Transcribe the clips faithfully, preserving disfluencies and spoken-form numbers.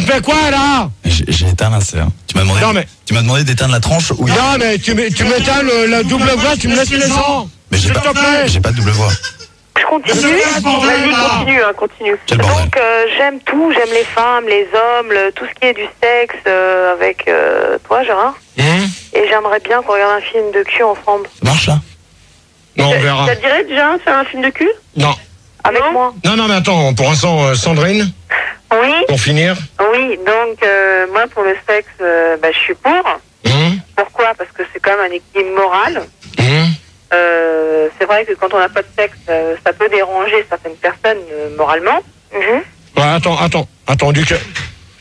fais quoi là? J'ai éteint la serre. Tu m'as demandé, non, mais... tu m'as demandé d'éteindre la tranche ou... Non mais tu m'éteins la double voix, tu me laisses les sons. Mais j'ai pas, j'ai pas de double voix. Je continue. Vas-y, continue, hein, continue. Donc euh, j'aime tout, j'aime les femmes, les hommes, le, tout ce qui est du sexe euh, avec euh, toi, Gérard. Mmh. Et j'aimerais bien qu'on regarde un film de cul ensemble. Ça marche là? Non, on verra. Ça te dirait déjà de faire un film de cul? Non. Avec non. moi? Non, non, mais attends, pour l'instant, euh, Sandrine? Oui. Pour finir? Oui, donc euh, moi pour le sexe, euh, bah, je suis pour. Mmh. Pourquoi? Parce que c'est quand même un équilibre moral. Mmh. Euh, c'est vrai que quand on n'a pas de sexe, euh, ça peut déranger certaines personnes euh, moralement. Mmh. Ouais, attends, attends, attends, du quel...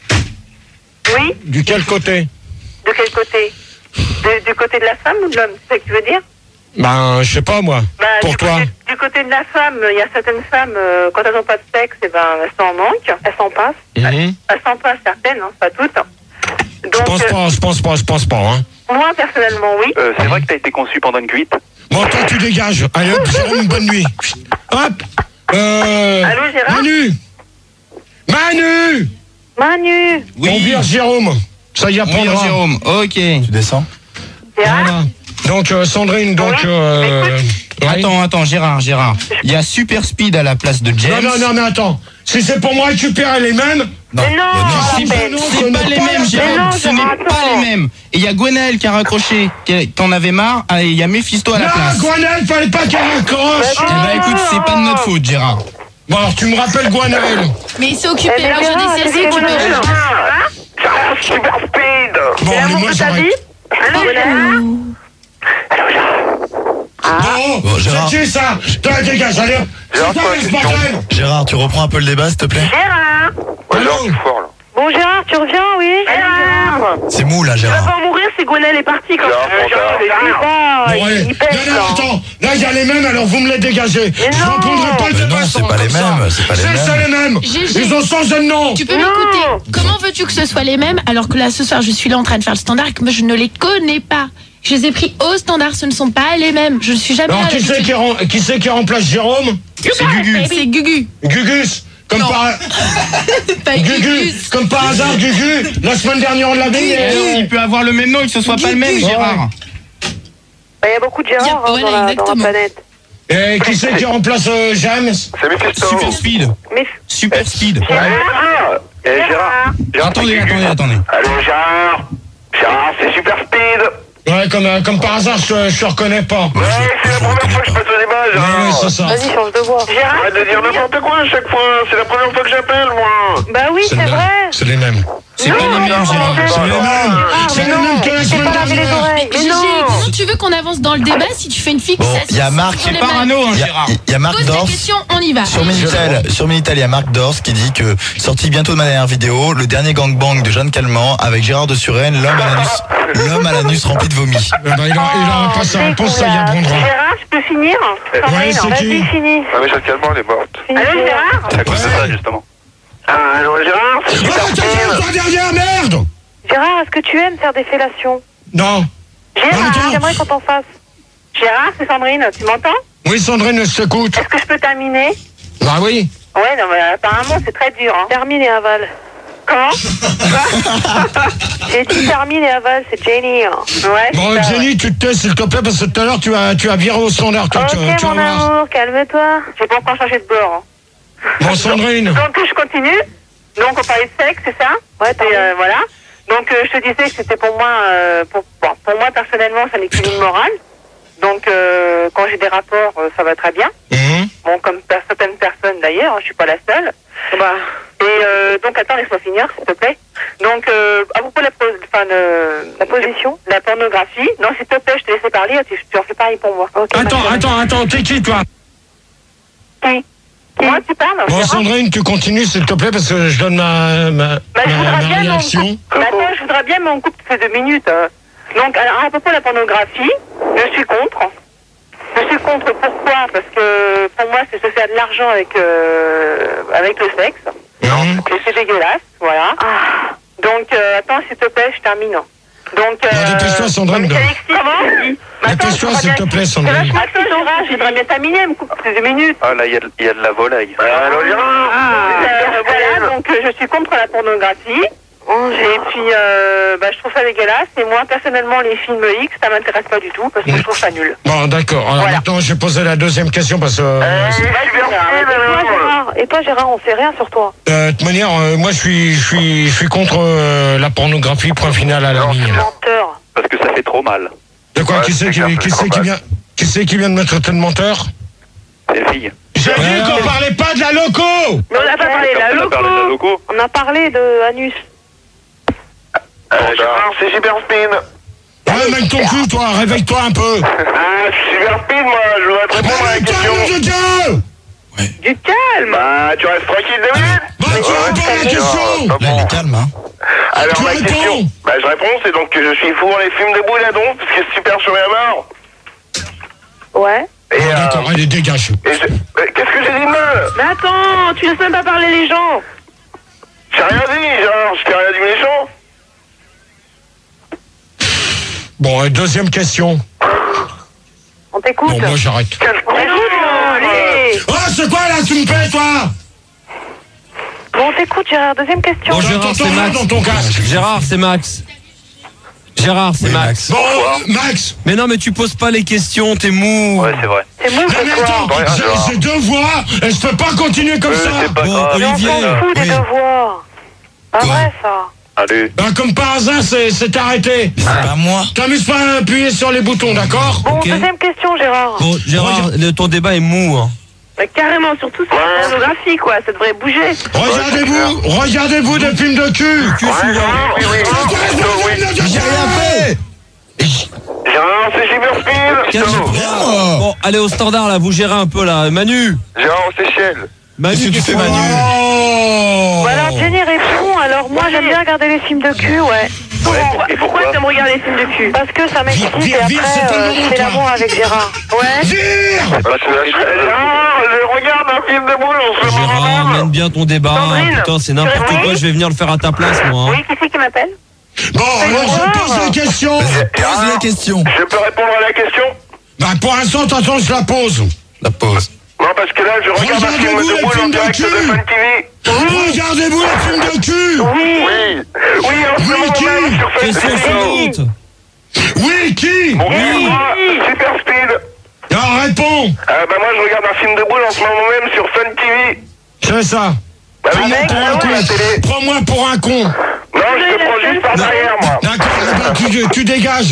Oui. Du quel côté? De quel côté? de, Du côté de la femme ou de l'homme? C'est ça que tu veux dire? Ben, je sais pas moi. Bah, pour du toi. Côté, du côté de la femme, il y a certaines femmes, euh, quand elles n'ont pas de sexe, et ben, elles s'en manquent, elles s'en passent. Mmh. Elles, elles s'en passent certaines, hein, pas toutes. Donc, je pense euh, pas, je pense pas, je pense pas. Hein. Moi, personnellement, oui. Euh, c'est vrai que t'as été conçu pendant une cuite. Bon, toi, tu dégages. Allez, hop, Jérôme, bonne nuit. Hop. Euh, Allô, Gérard? Manu. Manu. Manu. Oui. On vire Jérôme. Ça y apprendra. Oui, Jérôme, ok. Tu descends? Gérard? Voilà. Donc, euh, Sandrine, donc... Oui. Euh, oui. Attends, attends, Gérard, Gérard. Il y a Super Speed à la place de James. Non, non, non, mais attends. Si c'est pour moi récupérer les mêmes... Non, mais non, c'est pas, pas les mêmes, Jérôme. Ce n'est pas les mêmes. Et il y a Gwenaël qui a raccroché, t'en avais marre, et il y a Mephisto à la non, place. Non, Gwenaël, fallait pas qu'elle raccroche. Eh ben écoute, c'est pas de notre faute, Gérard. Bon, alors tu me rappelles Gwenaël. Mais il s'est occupé, eh ben, alors je dis c'est tu peux... Gérard, Super Speed. Bon, allez, moi j'arrête. Allô, Gérard? Allô, Gérard? Bon, bon, Gérard. c'est qui ça? Toi, dégage, allez. Gérard, toi, c'est pas bordel. Gérard, tu reprends un peu le débat, s'il te plaît? Gérard? Ouais, Gérard, tu es fort, là. Bon, Gérard, tu reviens, oui? Gérard? C'est mou, là, Tu vas Gérard. pas mourir si Gwenaël est parti quand Gérard, même. Gérard, Gérard, Bon, allez. il pèse, Non, non, attends. Là, il y a les mêmes, alors vous me les dégagez. Je non. reprendrai pas le Mais débat. non, c'est pas les mêmes, c'est pas les mêmes. C'est ça les mêmes. Gégé. Ils ont changé de nom. Tu peux Non. m'écouter? Comment veux-tu que ce soit les mêmes alors que là ce soir je suis là en train de faire le standard et que moi je ne les connais pas? Je les ai pris au standard, ce ne sont pas les mêmes. Je ne suis jamais Alors, là. qui c'est qui, rem- qui c'est qui remplace Jérôme? C'est Gugu. C'est Gugu. Gugus. Comme Non. par... Pas Gugu. Gugus. Comme par hasard, Gugu. La semaine dernière, on l'avait mis. Il peut avoir le même nom et que ce soit pas le même, Gérard. Il y a beaucoup de Gérard hein, Voilà, dans, la, dans la exactement. planète. Et qui c'est qui remplace euh, James? C'est Mephisto. Super Speed. Mais Super Speed. Gérard. Eh, Gérard. Gérard, Attendez, c'est attendez, Gugu. attendez. Allô, Gérard. Gérard, c'est Super Speed. Ouais, comme, euh, comme par hasard, je, je te reconnais pas. Ouais, c'est la première fois que je passe au débat, Ouais, Gérard. ouais, c'est ça. vas-y, change de voix. Gérard? Arrête de dire n'importe quoi à chaque fois. C'est la première fois que j'appelle, moi. Bah oui, c'est les mêmes. vrai. C'est les mêmes. C'est pas les mêmes, Gérard. C'est les mêmes. C'est les mêmes que la J'ai semaine pas lavé les dernière. oreilles. Mais Gégé, non. comment tu veux qu'on avance dans le débat si tu fais une Bon, fixation il y a Marc, sur les parano, mêmes? hein, Il y a, Gérard. il y a Marc Pose la Dors. question, on y va. Sur Minitel, sur Minitel, il y a Marc Dors qui dit que, sorti bientôt de ma dernière vidéo, le dernier gangbang de Jeanne Calment avec Gérard de Suresnes, l'homme à l'anus, l'homme à l'anus rempli de vomi. Eh ben, il a, il a pas sa réponse, ça y apprendra. Gérard, je peux finir? Ouais, c'est qui? Vas-y, finis. Ah, mais Jeanne Calment, elle est morte. Allô, Gérard? C'est à cause de ça, justement. Ah, allô, Gérard. C'est Oh, Super t'as fait Speed. toi derrière, merde! Gérard, est-ce que tu aimes faire des fellations? Non. Gérard, Attends. j'aimerais qu'on t'en fasse. Gérard, c'est Sandrine, tu m'entends? Oui, Sandrine, je t'écoute. Est-ce que je peux terminer? Bah oui. Ouais, non, mais apparemment, c'est très dur. Hein. Termine et aval. Comment? J'ai dit termine et aval, c'est Jenny. Hein. Ouais. Bon, ça, Jenny, ouais. tu te tais, s'il te plaît, parce que tout à l'heure, tu as, tu as viré au standard. Toi, Ok, tu, tu vas mon voir. amour, calme-toi. J'ai pas encore changé de bord. Hein. Bon, Sandrine. Donc, je continue. Donc, on parlait de sexe, c'est ça? Ouais, et, euh, voilà. Donc, euh, je te disais que c'était pour moi, euh, pour, bon, pour moi, personnellement, c'est un équilibre moral. Donc, euh, quand j'ai des rapports, euh, ça va très bien. Mhm. Bon, comme per- certaines personnes d'ailleurs, hein, je suis pas la seule. Bah. Et euh, donc, attends, laisse-moi finir, s'il te plaît. Donc, euh, à propos de la, pos- enfin, de, la position, la pornographie. Non, s'il te plaît, je te laisse parler, tu, tu en fais pareil pour moi. Okay, Attends, attends, attends, t'es qui, toi? Qui? Moi, tu parles? Bon, Gérard Sandrine, tu continues, s'il te plaît, parce que je donne ma, ma, Bah, je ma, voudrais ma bien mon réaction. couple. Bah, attends, je voudrais bien mon couple fait deux minutes. hein. Donc, alors, à propos de la pornographie, je suis contre. Je suis contre. Pourquoi? Parce que pour moi, c'est se faire de l'argent avec euh, avec le sexe. Mhm. Et c'est dégueulasse, voilà. Donc, euh, attends, s'il te plaît, je termine. Donc, euh... Non, dépêche-toi, Sandrine. Comment? Dépêche-toi, s'il te plaît, Sandrine. Attends, Gérard, j'aimerais bien terminer, elle me coupe deux minutes. Ah, là, il y, y a de la volaille. Ah, alors, Gérard. Euh, voilà, donc euh, je suis contre la pornographie. Et puis, euh, bah, je trouve ça dégueulasse. Et moi, personnellement, les films X, ça m'intéresse pas du tout parce que je trouve ça nul. Bon, d'accord. Alors Voilà. maintenant, je vais poser la deuxième question parce que... Euh, Euh, et, toi, Gérard, et toi, Gérard, on sait rien sur toi. euh, de toute manière, euh, moi, je suis, je suis, je suis contre euh, la pornographie. Point final à la ligne. Menteur. Parce que ça fait trop mal. De quoi? Ouais, Qui c'est c'est qui, clair, qui, c'est c'est qui normal. vient, qui c'est qui vient de me traiter de menteur? C'est une fille. J'ai dit Ouais. qu'on parlait pas de la loco. Mais on n'a pas parlé de la On a parlé de la loco. loco. On a parlé de Anus. Euh, Gérard, c'est Super Speed. Ouais, même ton cul, toi. Réveille-toi un peu. Ah, Super Speed, moi, je voudrais te répondre à la question. Réveille-toi, nom de Dieu. Du calme. Bah, tu restes tranquille deux minutes. Bah, tu Ouais, réponds à la c'est question. Gérard, pas Là, il bon. est calme, hein. Alors, Tu ma réponds. question, bah, je réponds, c'est donc que je suis pour les films de Bouladon, parce que c'est super sur la mort. Ouais. Et, Bon, euh, d'accord, allez, dégage. et je- euh, qu'est-ce que j'ai dit de mal? Mais attends, tu laisses même pas parler les gens. J'ai rien dit, genre, je t'ai rien dit méchant. Bon, euh, deuxième question. On t'écoute. Bon, moi, j'arrête. Quel On t'écoute, allez. Oh, c'est quoi, là? Tu me paies, toi? Bon, on t'écoute, Gérard. Deuxième question. Bon, Gérard, T'entends c'est rien Max. dans ton casque. Gérard, c'est Max. Gérard, c'est Oui, Max. Bon, euh, Max. Mais non, mais tu poses pas les questions, t'es mou. Ouais, c'est vrai. C'est mou, Non, c'est mais quoi? attends, Rien, j'ai- Gérard. j'ai deux voix et je peux pas continuer comme Euh, ça. c'est pas Bon, grave. Mais on Olivier. s'en fout des Oui. devoirs. Pas Quoi? vrai, ça. Allez. Bah, comme par hasard, c'est c'est arrêté. Mais c'est pas moi. T'amuses pas à appuyer sur les boutons, d'accord? Bon, Ok. deuxième question, Gérard. Bon, Gérard, le- ton débat est mou. Hein. Mais carrément, surtout sur la pornographie, quoi. Ça devrait bouger. Regardez-vous, regardez-vous des films de cul. Cul Ouais, souvent. Gérard, oui, oui. Ah, Non, oui. J'ai rien fait. Gérard, c'est Super Speed. Calme-toi. Bon, allez au standard là, vous gérez un peu là. Manu. Gérard, aux Seychelles. Manu, Qu'est-ce que tu fais, Manu? Oh. Bon, alors, Jenny répond. Alors, moi, j'aime bien regarder les films de cul, ouais. Ouais, et pourquoi t'aimes regarder les films de cul? Parce que ça m'excite et Vire, vire, c'est après, ton euh, moment, je fais toi. l'amour avec Gérard. Ouais. Vire. Bah, tu vas- Gérard, je regarde un film de boule en ce Gérard, moment. mène bien ton débat. Sandrine, Putain, c'est n'importe tu réponds? quoi, je vais venir le faire à ta place, moi. hein. Oui, qui c'est qui m'appelle? Bon, alors je pose la question. Pose la question. Je peux répondre à la question? Bah, pour l'instant, t'attends, je la pose. La pause. Non, parce que là, je regarde un film Regardez-vous de les boule en films de direct de cul. Fun T V. Regardez-vous les films de cul. Oui. Oui. Oui, en ce Oui, moment qui? même sur Fun Question T V. suivante. Oui, qui? Bon, moi, Super Speed. Alors, réponds. Euh, bah, moi, je regarde un film de boule en ce moment même sur Fun T V. C'est ça. Bah, oui, Prends-moi pour un ouais, la con. télé. Prends-moi pour un con. Non, je te prends juste par derrière, moi. D'accord, eh ben, tu, tu dégages.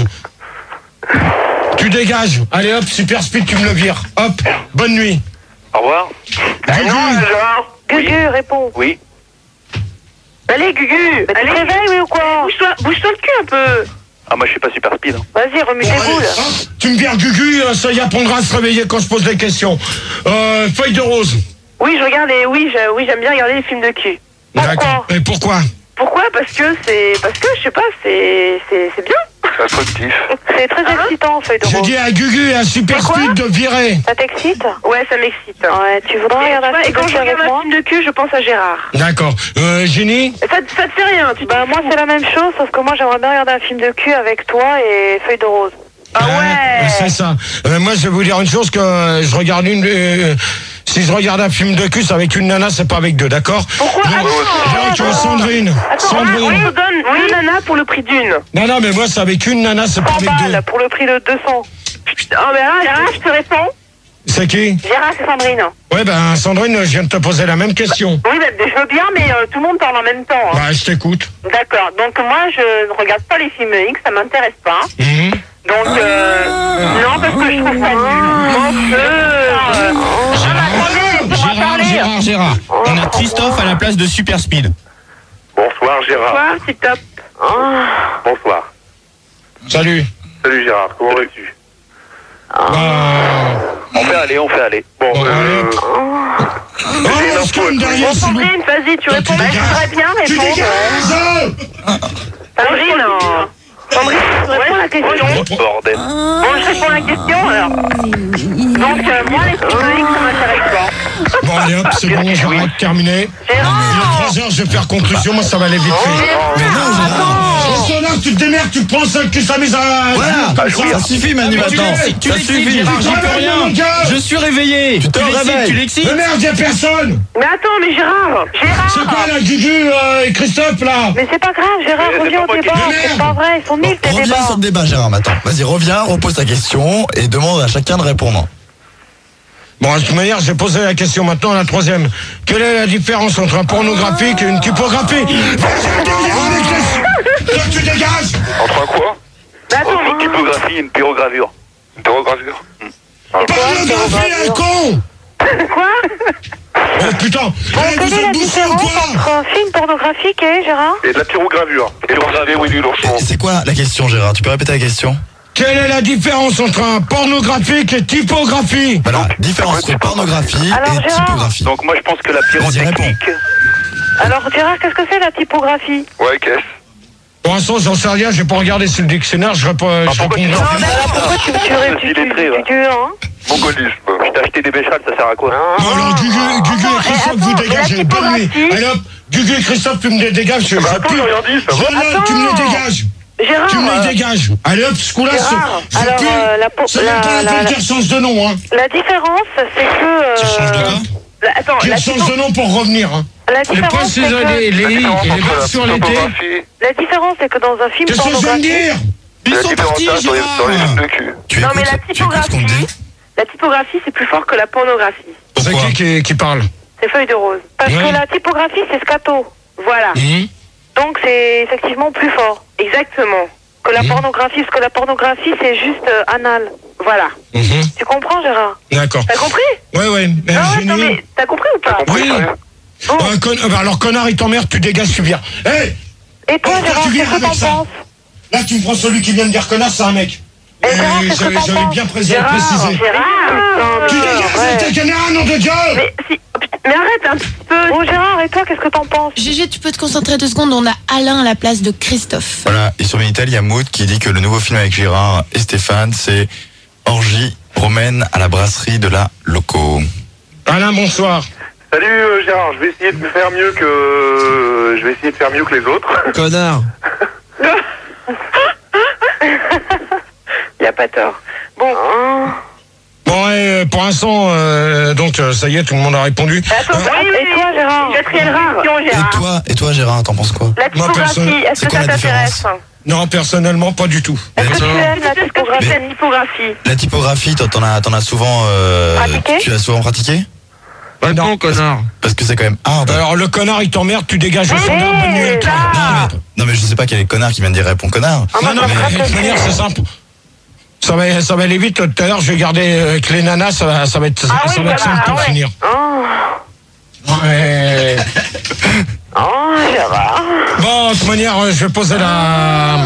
Tu dégages. Allez hop, Super Speed, tu me le vires. Hop, bonne nuit. Au revoir. Ah Gugu. non, Gérard. Gugu, réponds. Oui. Allez, Gugu. Allez, réveille, oui, ou quoi? Bouge-toi, bouge-toi le cul un peu. Ah, moi, je suis pas Super Speed. hein. Vas-y, remue Bon, tes allez, boules. hop, tu me vires Gugu, euh, ça y apprendra à se réveiller quand je pose des questions. Euh, feuille de rose. Oui, je regarde les... Oui, je- oui, j'aime bien regarder les films de cul. Pourquoi? D'accord. Et pourquoi? Pourquoi? Parce que c'est... Parce que, je sais pas, c'est... C'est c'est bien. C'est instructif. C'est très excitant, feuille de J'ai rose. dit à Gugu et à Super C'est quoi? Speed de virer. Ça t'excite? Ouais, ça m'excite. Ouais, tu voudrais regarder un film de cul avec moi? de cul, je pense à Gérard. D'accord. Euh, Génie? Ça, ça te fait rien, tu Bah, moi, c'est la même chose, sauf que moi, j'aimerais bien regarder un film de cul avec toi et feuille de rose. Ah ouais? C'est ça. Euh, moi, je vais vous dire une chose, que euh, je regarde une... euh, si je regarde un film de cul, c'est avec une nana, c'est pas avec deux, d'accord? Pourquoi? Donc, Attends, donc, euh, attends. Sandrine. Attends, Sandrine. on vous donne deux nanas pour le prix d'une. Non, non, mais moi, c'est avec une nana, c'est pas cent avec deux. balles pour le prix de deux cents. Putain, oh, mais là, Gérard, je te réponds. C'est qui? Gérard, c'est Sandrine. Ouais, ben, Sandrine, je viens de te poser la même question. Oui, bah, je veux bien, mais euh, tout le monde parle en même temps. hein. Bah, je t'écoute. D'accord, donc moi, je ne regarde pas les films X, ça m'intéresse pas. Mhm. Donc, euh, non, parce que je trouve ça nul. Mon euh, Gérard, Gérard, Gérard, Gérard. On a Christophe à la place de Super Speed. Bonsoir, Gérard. Quoi, c'est top. Bonsoir. Salut. Salut, Gérard. Comment vas-tu? Bah... On fait aller, on fait aller. Bon, Bon, euh... allez. j'ai une Oh, info comme à te derrière, s'il vous plaît. Sandrine, vas-y, tu réponds. tu Bah, je dégages. voudrais bien Tu répondre. dégages. Sandrine, non. Sandrine, tu réponds à la question. Bordel. Bon, je réponds à la question, alors. Donc, euh, moi, les films X, ça m'intéresse pas. Bon, allez hop, c'est bon, j'arrête, terminé. Il est Gérard. trois heures, je vais faire conclusion, moi, ça va aller vite fait. Gérard, Oh, son tu te démerdes, tu prends celle qui s'amuse à... Voilà, comme ça suffit Manu Ah, mais tu maintenant. l'es- Tu Ça l'excites, suffit. Gérard, j'y peux rien. Mon gars. Je suis réveillé. Tu te l'excites, réveilles. tu l'excites. Mais merde, y'a personne. Mais attends, mais Gérard Gérard C'est quoi là, Gugu euh, et Christophe là? Mais c'est pas grave, Gérard, Mais c'est reviens pas au moi qui- débat, Mais c'est merde. pas vrai, ils sont nuls tes Reviens débats. sur le débat Gérard maintenant. Vas-y, reviens, repose ta question et demande à chacun de répondre. Bon, de toute manière, j'ai posé la question maintenant, la troisième. Quelle est la différence entre un pornographique et une typographie? Vas-y, derrière avec les... Toi, tu dégages. Entre un quoi? Mais attends, Entre une typographie et une pyrogravure. Une pyrogravure. Pornographie, elle con. quoi Oh putain. On Eh, vous connaît la êtes bouffés ou différence quoi? entre un film pornographique et Gérard Et de la pyrogravure. Pyrogravure, oui, du l'ourson. Et C'est quoi la question Gérard? Tu peux répéter la question? Quelle est la différence entre un pornographique et typographie? Voilà, différence entre pornographie Alors, et Gérard. typographie. Donc moi je pense que la Vas-y, réponds. pyrotechnique... Alors Gérard, qu'est-ce que c'est la typographie? Ouais, qu'est-ce? Pour l'instant, j'en sais rien, j'ai pas regardé sur le dictionnaire, je réponds... Ah, je pourquoi tu réponds- sors Non, mais alors pourquoi tu me tuerais Je tu suis tu lettré, va. tu tu hein Mongolisme. Je t'ai acheté des béchades, ça sert à quoi? Bon, alors, Gugu, Gugu et Christophe, attends, vous mais dégagez. la Bonne nuit. typographie- Allez hop, Gugu et Christophe, tu me les dégages. Je, Bah je attends, pue. j'ai rien dit, ça Je va. note, tu me les Attends. dégages. Gérard, Tu me euh, les dégages. Allez hop, ce coup-là, Gérard, c'est... je alors, pue. euh, la po- C'est même la- pas la la- peine la- qu'il change de nom, hein. la différence, c'est que... euh, Tu changes de quoi? la- Attends, Qu'il la, change typo- de nom pour revenir, hein. la Les différence, postes c'est que... isolés, les i, et les barres sur l'été. La différence, c'est que dans un film Qu'est-ce que je viens de pornographique... dire? Ils La sont différence partis dans les, dans les Gérard. films de cul. Tu Non, mais écoutes, la tu écoutes ce qu'on typographie, dit? la typographie, c'est plus fort que la pornographie. C'est Pourquoi? qui qui, qui parle? C'est feuille de rose. Parce Ouais. que la typographie, c'est scato. Voilà. Mhm. Donc, c'est effectivement plus fort. Exactement. Que la Mhm. pornographie, parce que la pornographie, c'est juste euh, anal. Voilà. Mhm. Tu comprends, Gérard? D'accord. T'as compris? Ouais, ouais. Non, Euh, non, génie. mais t'as compris ou pas? Oui. Bon. Euh, con- euh, bah, alors, connard, il t'emmerde, tu dégages, tu viens. Hé! Et toi, Pourquoi Gérard, tu viens qu'est-ce que avec t'en ça? penses? Là, tu me prends celui qui vient de dire connard, c'est un mec. Et Gérard, Euh, qu'est-ce que j'avais t'en j'avais penses? bien pré- Gérard, précisé. Gérard, Tu putain, dégages ouais. avec ta caméra, nom de Dieu! Mais, si, oh, putain, mais arrête un petit peu. Bon, Gérard, et toi, qu'est-ce que t'en penses? Gégé, tu peux te concentrer deux secondes, on a Alain à la place de Christophe. Voilà, et sur Minitel, il y a Maud qui dit que le nouveau film avec Gérard et Stéphane, c'est Orgie romaine à la brasserie de la Loco. Alain, bonsoir. Salut euh, Gérard, je vais essayer de faire mieux que euh, je vais essayer de faire mieux que les autres. Connard. Y a pas tort. Bon. Bon, et, euh, pour l'instant, euh, donc, euh, ça y est, tout le monde a répondu. Attends, Euh, et toi, Gérard? Quatrième question, Et Gérard. toi, et toi Gérard, t'en penses quoi? La Moi, personne- typographie, est-ce c'est que quoi ça la t'intéresse? différence? non, personnellement, pas du tout. Est-ce que tu D'accord. aimes la typographie? La typographie. La typographie, toi, t'en as, t'en as souvent, euh, Pratiqué? tu l'as souvent pratiqué? Pas non, connard. Parce que c'est quand même hard. Alors, le connard, il t'emmerde, tu dégages le standard, bonne nuit à toi. Non mais, non mais je sais pas quel est le connard qui vient de dire répond connard. Ah, Non, non, mais de toute manière, c'est simple. Ça va, ça va aller vite. Tout à l'heure, je vais garder euh, avec les nanas, ça va, ça va être, Ah ça oui, va être ça va, simple ah pour ouais. finir. Oh, Ouais. oh, Gérard. Bon, de toute manière, euh, je vais poser la...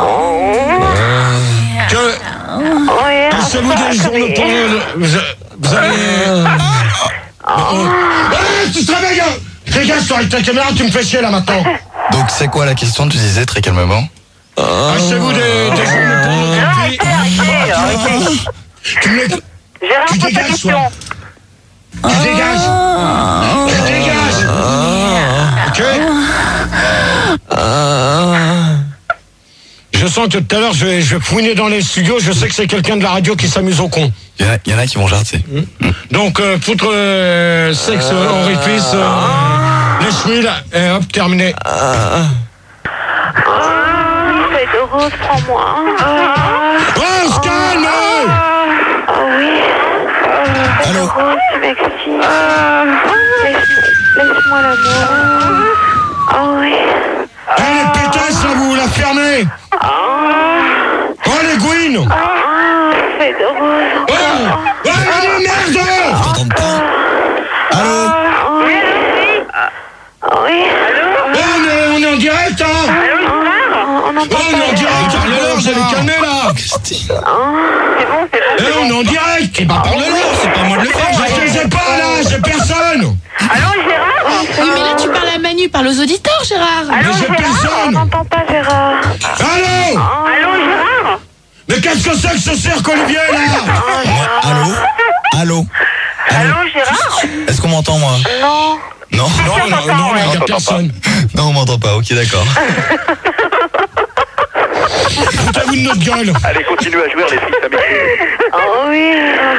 Que... Oh, yeah, Pensez-vous ça, des ça, journaux mais- pour le... Vous, vous allez... Oh. Ouais, tu te réveilles, hein. Dégage, toi, avec ta caméra, tu me fais chier, là, maintenant. Donc c'est quoi la question? Tu disais très calmement. Achetez-vous des, des journaux pornographiques. Tu me les... Gérard, Tu pose ta dégages, question. toi. Tu dégages. Tu dégages. Ok. Je sens que tout à l'heure, je vais, je vais fouiner dans les studios. Je sais que c'est quelqu'un de la radio qui s'amuse au con. Il y, en a- il y en a qui vont jarter. Donc, euh, foutre euh, sexe, euh, orifice, euh, les cheveux, et hop, terminé. Oh, feuille de rose, prends-moi. Oh, on se calme. Oh oui. Feuille de Allô? rose, tu m'excites. Laisse- Laisse-moi l'amour. Oh oui. Eh, les pétasses, là, vous la fermez. Oh, les gouines. Oh, feuille de rose. Oh, oh, allez, merde. Je t'entends pas. Allô? Oh oui. Oh oui. Oh, on est, on est en direct, hein. Oh, on Oh, entend on est en pas. direct. Parle-leur, vous allez calmer, là. Christine. C'est bon, c'est Eh, bon. on est en direct. Eh ben, parle-leur, c'est pas moi de le faire. Je les ai pas, là, j'ai personne. Allô, Gérard? Oui, mais là, tu parles à Manu, parle aux auditeurs, Gérard. Allô, j'ai Gérard? personne. On n'entend pas, Gérard. Allô. Allô, Gérard? Mais qu'est-ce que c'est que ce cirque, Olivier, là? Moi, allô? Allô? Allô, Gérard? Est-ce qu'on m'entend moi? Non. Non? Non, non, non, il y a t'entends personne. Non, on m'entend pas. Ok, d'accord. Foutez-vous de notre gueule. Allez, continue à jouer, les filles, ça m'écoute. Oh oui.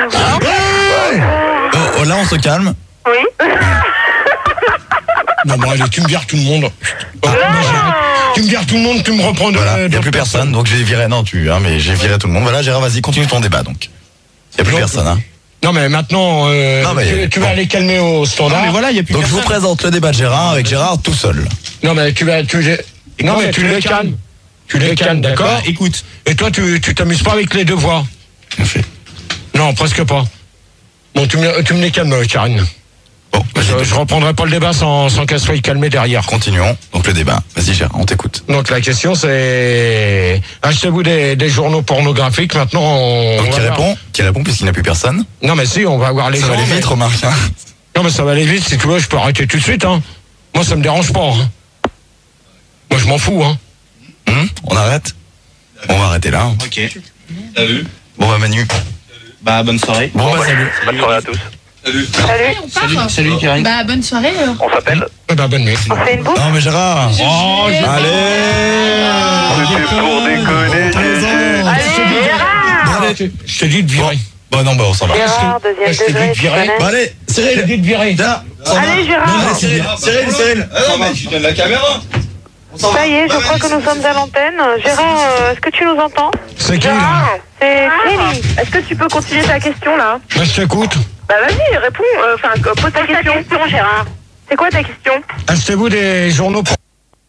Oh, oh, là, on se calme. Oui. Non, bon, allez, tu me vires tout le monde. Oh, moi, j'arrête. Tu me vires tout le monde, tu me reprends de Voilà, il n'y a plus personne, donc j'ai viré, non, tu, hein, mais j'ai viré tout le monde. Voilà, Gérard, vas-y, continue ton débat, donc. Il n'y a plus Non. personne, hein. Non, mais maintenant, euh, Non, mais- tu, tu vas aller calmer au standard. Non, mais voilà, il y a plus Donc je vous personne. présente le débat de Gérard avec Gérard tout seul. Non, mais tu vas, tu les, non, mais tu les calmes. Tu les calmes, d'accord? Écoute, Et toi, tu, tu t'amuses pas avec les devoirs? Bien fait. Non, presque pas. Bon, tu me, tu me les calmes, Karine. Bon, vas-y, Je, je reprendrai pas le débat sans, sans qu'elle soit calmée derrière. continuons. Donc le débat. Vas-y, Gérard, on t'écoute. Donc la question c'est, achetez-vous des, des journaux pornographiques, maintenant on... Donc on qui va voir. répond Qui répond puisqu'il n'y a plus personne? Non mais si, on va voir les Ça gens. va aller mais- vite, remarque. Hein. Non mais ça va aller vite, si tu veux, je peux arrêter tout de suite. Hein. Moi ça me dérange pas. Hein. Moi je m'en fous. Hein. Hum, on arrête On va arrêter là. hein. ok. T'as vu? Bon bah Manu. Bah, bonne soirée. Bon bah salut. Bonne soirée à tous. Salut. On part. Salut, salut, Karine. Bah, bonne soirée. alors. On s'appelle Eh ben, bonne nuit. On fait une boucle. Non mais Gérard. Oh, je- Allez. C'était pour déconner, Gégé. Allez, Gérard. Allez. Je t'ai dit de virer. Bon non bah on s'en va. Gérard, deuxième je t'ai dit degré, de tu virer. connais. Bon allez, Je t'ai Cyril. dit de virer. Là, s'en va. Allez, Gérard. Non, allez, Cyril, Cyril, Cyril. Ah non, mais tu donnes la caméra. On s'en va. Ça y est, je crois que nous sommes à l'antenne. Gérard, euh, est-ce que tu nous entends? C'est qui là? Gérard, c'est Kelly. Est-ce que tu peux continuer ta question là? Bah, je t'écoute. Bah vas-y, réponds, euh, enfin euh, pose ta question. question, Gérard. C'est quoi ta question? Achetez-vous des journaux pour...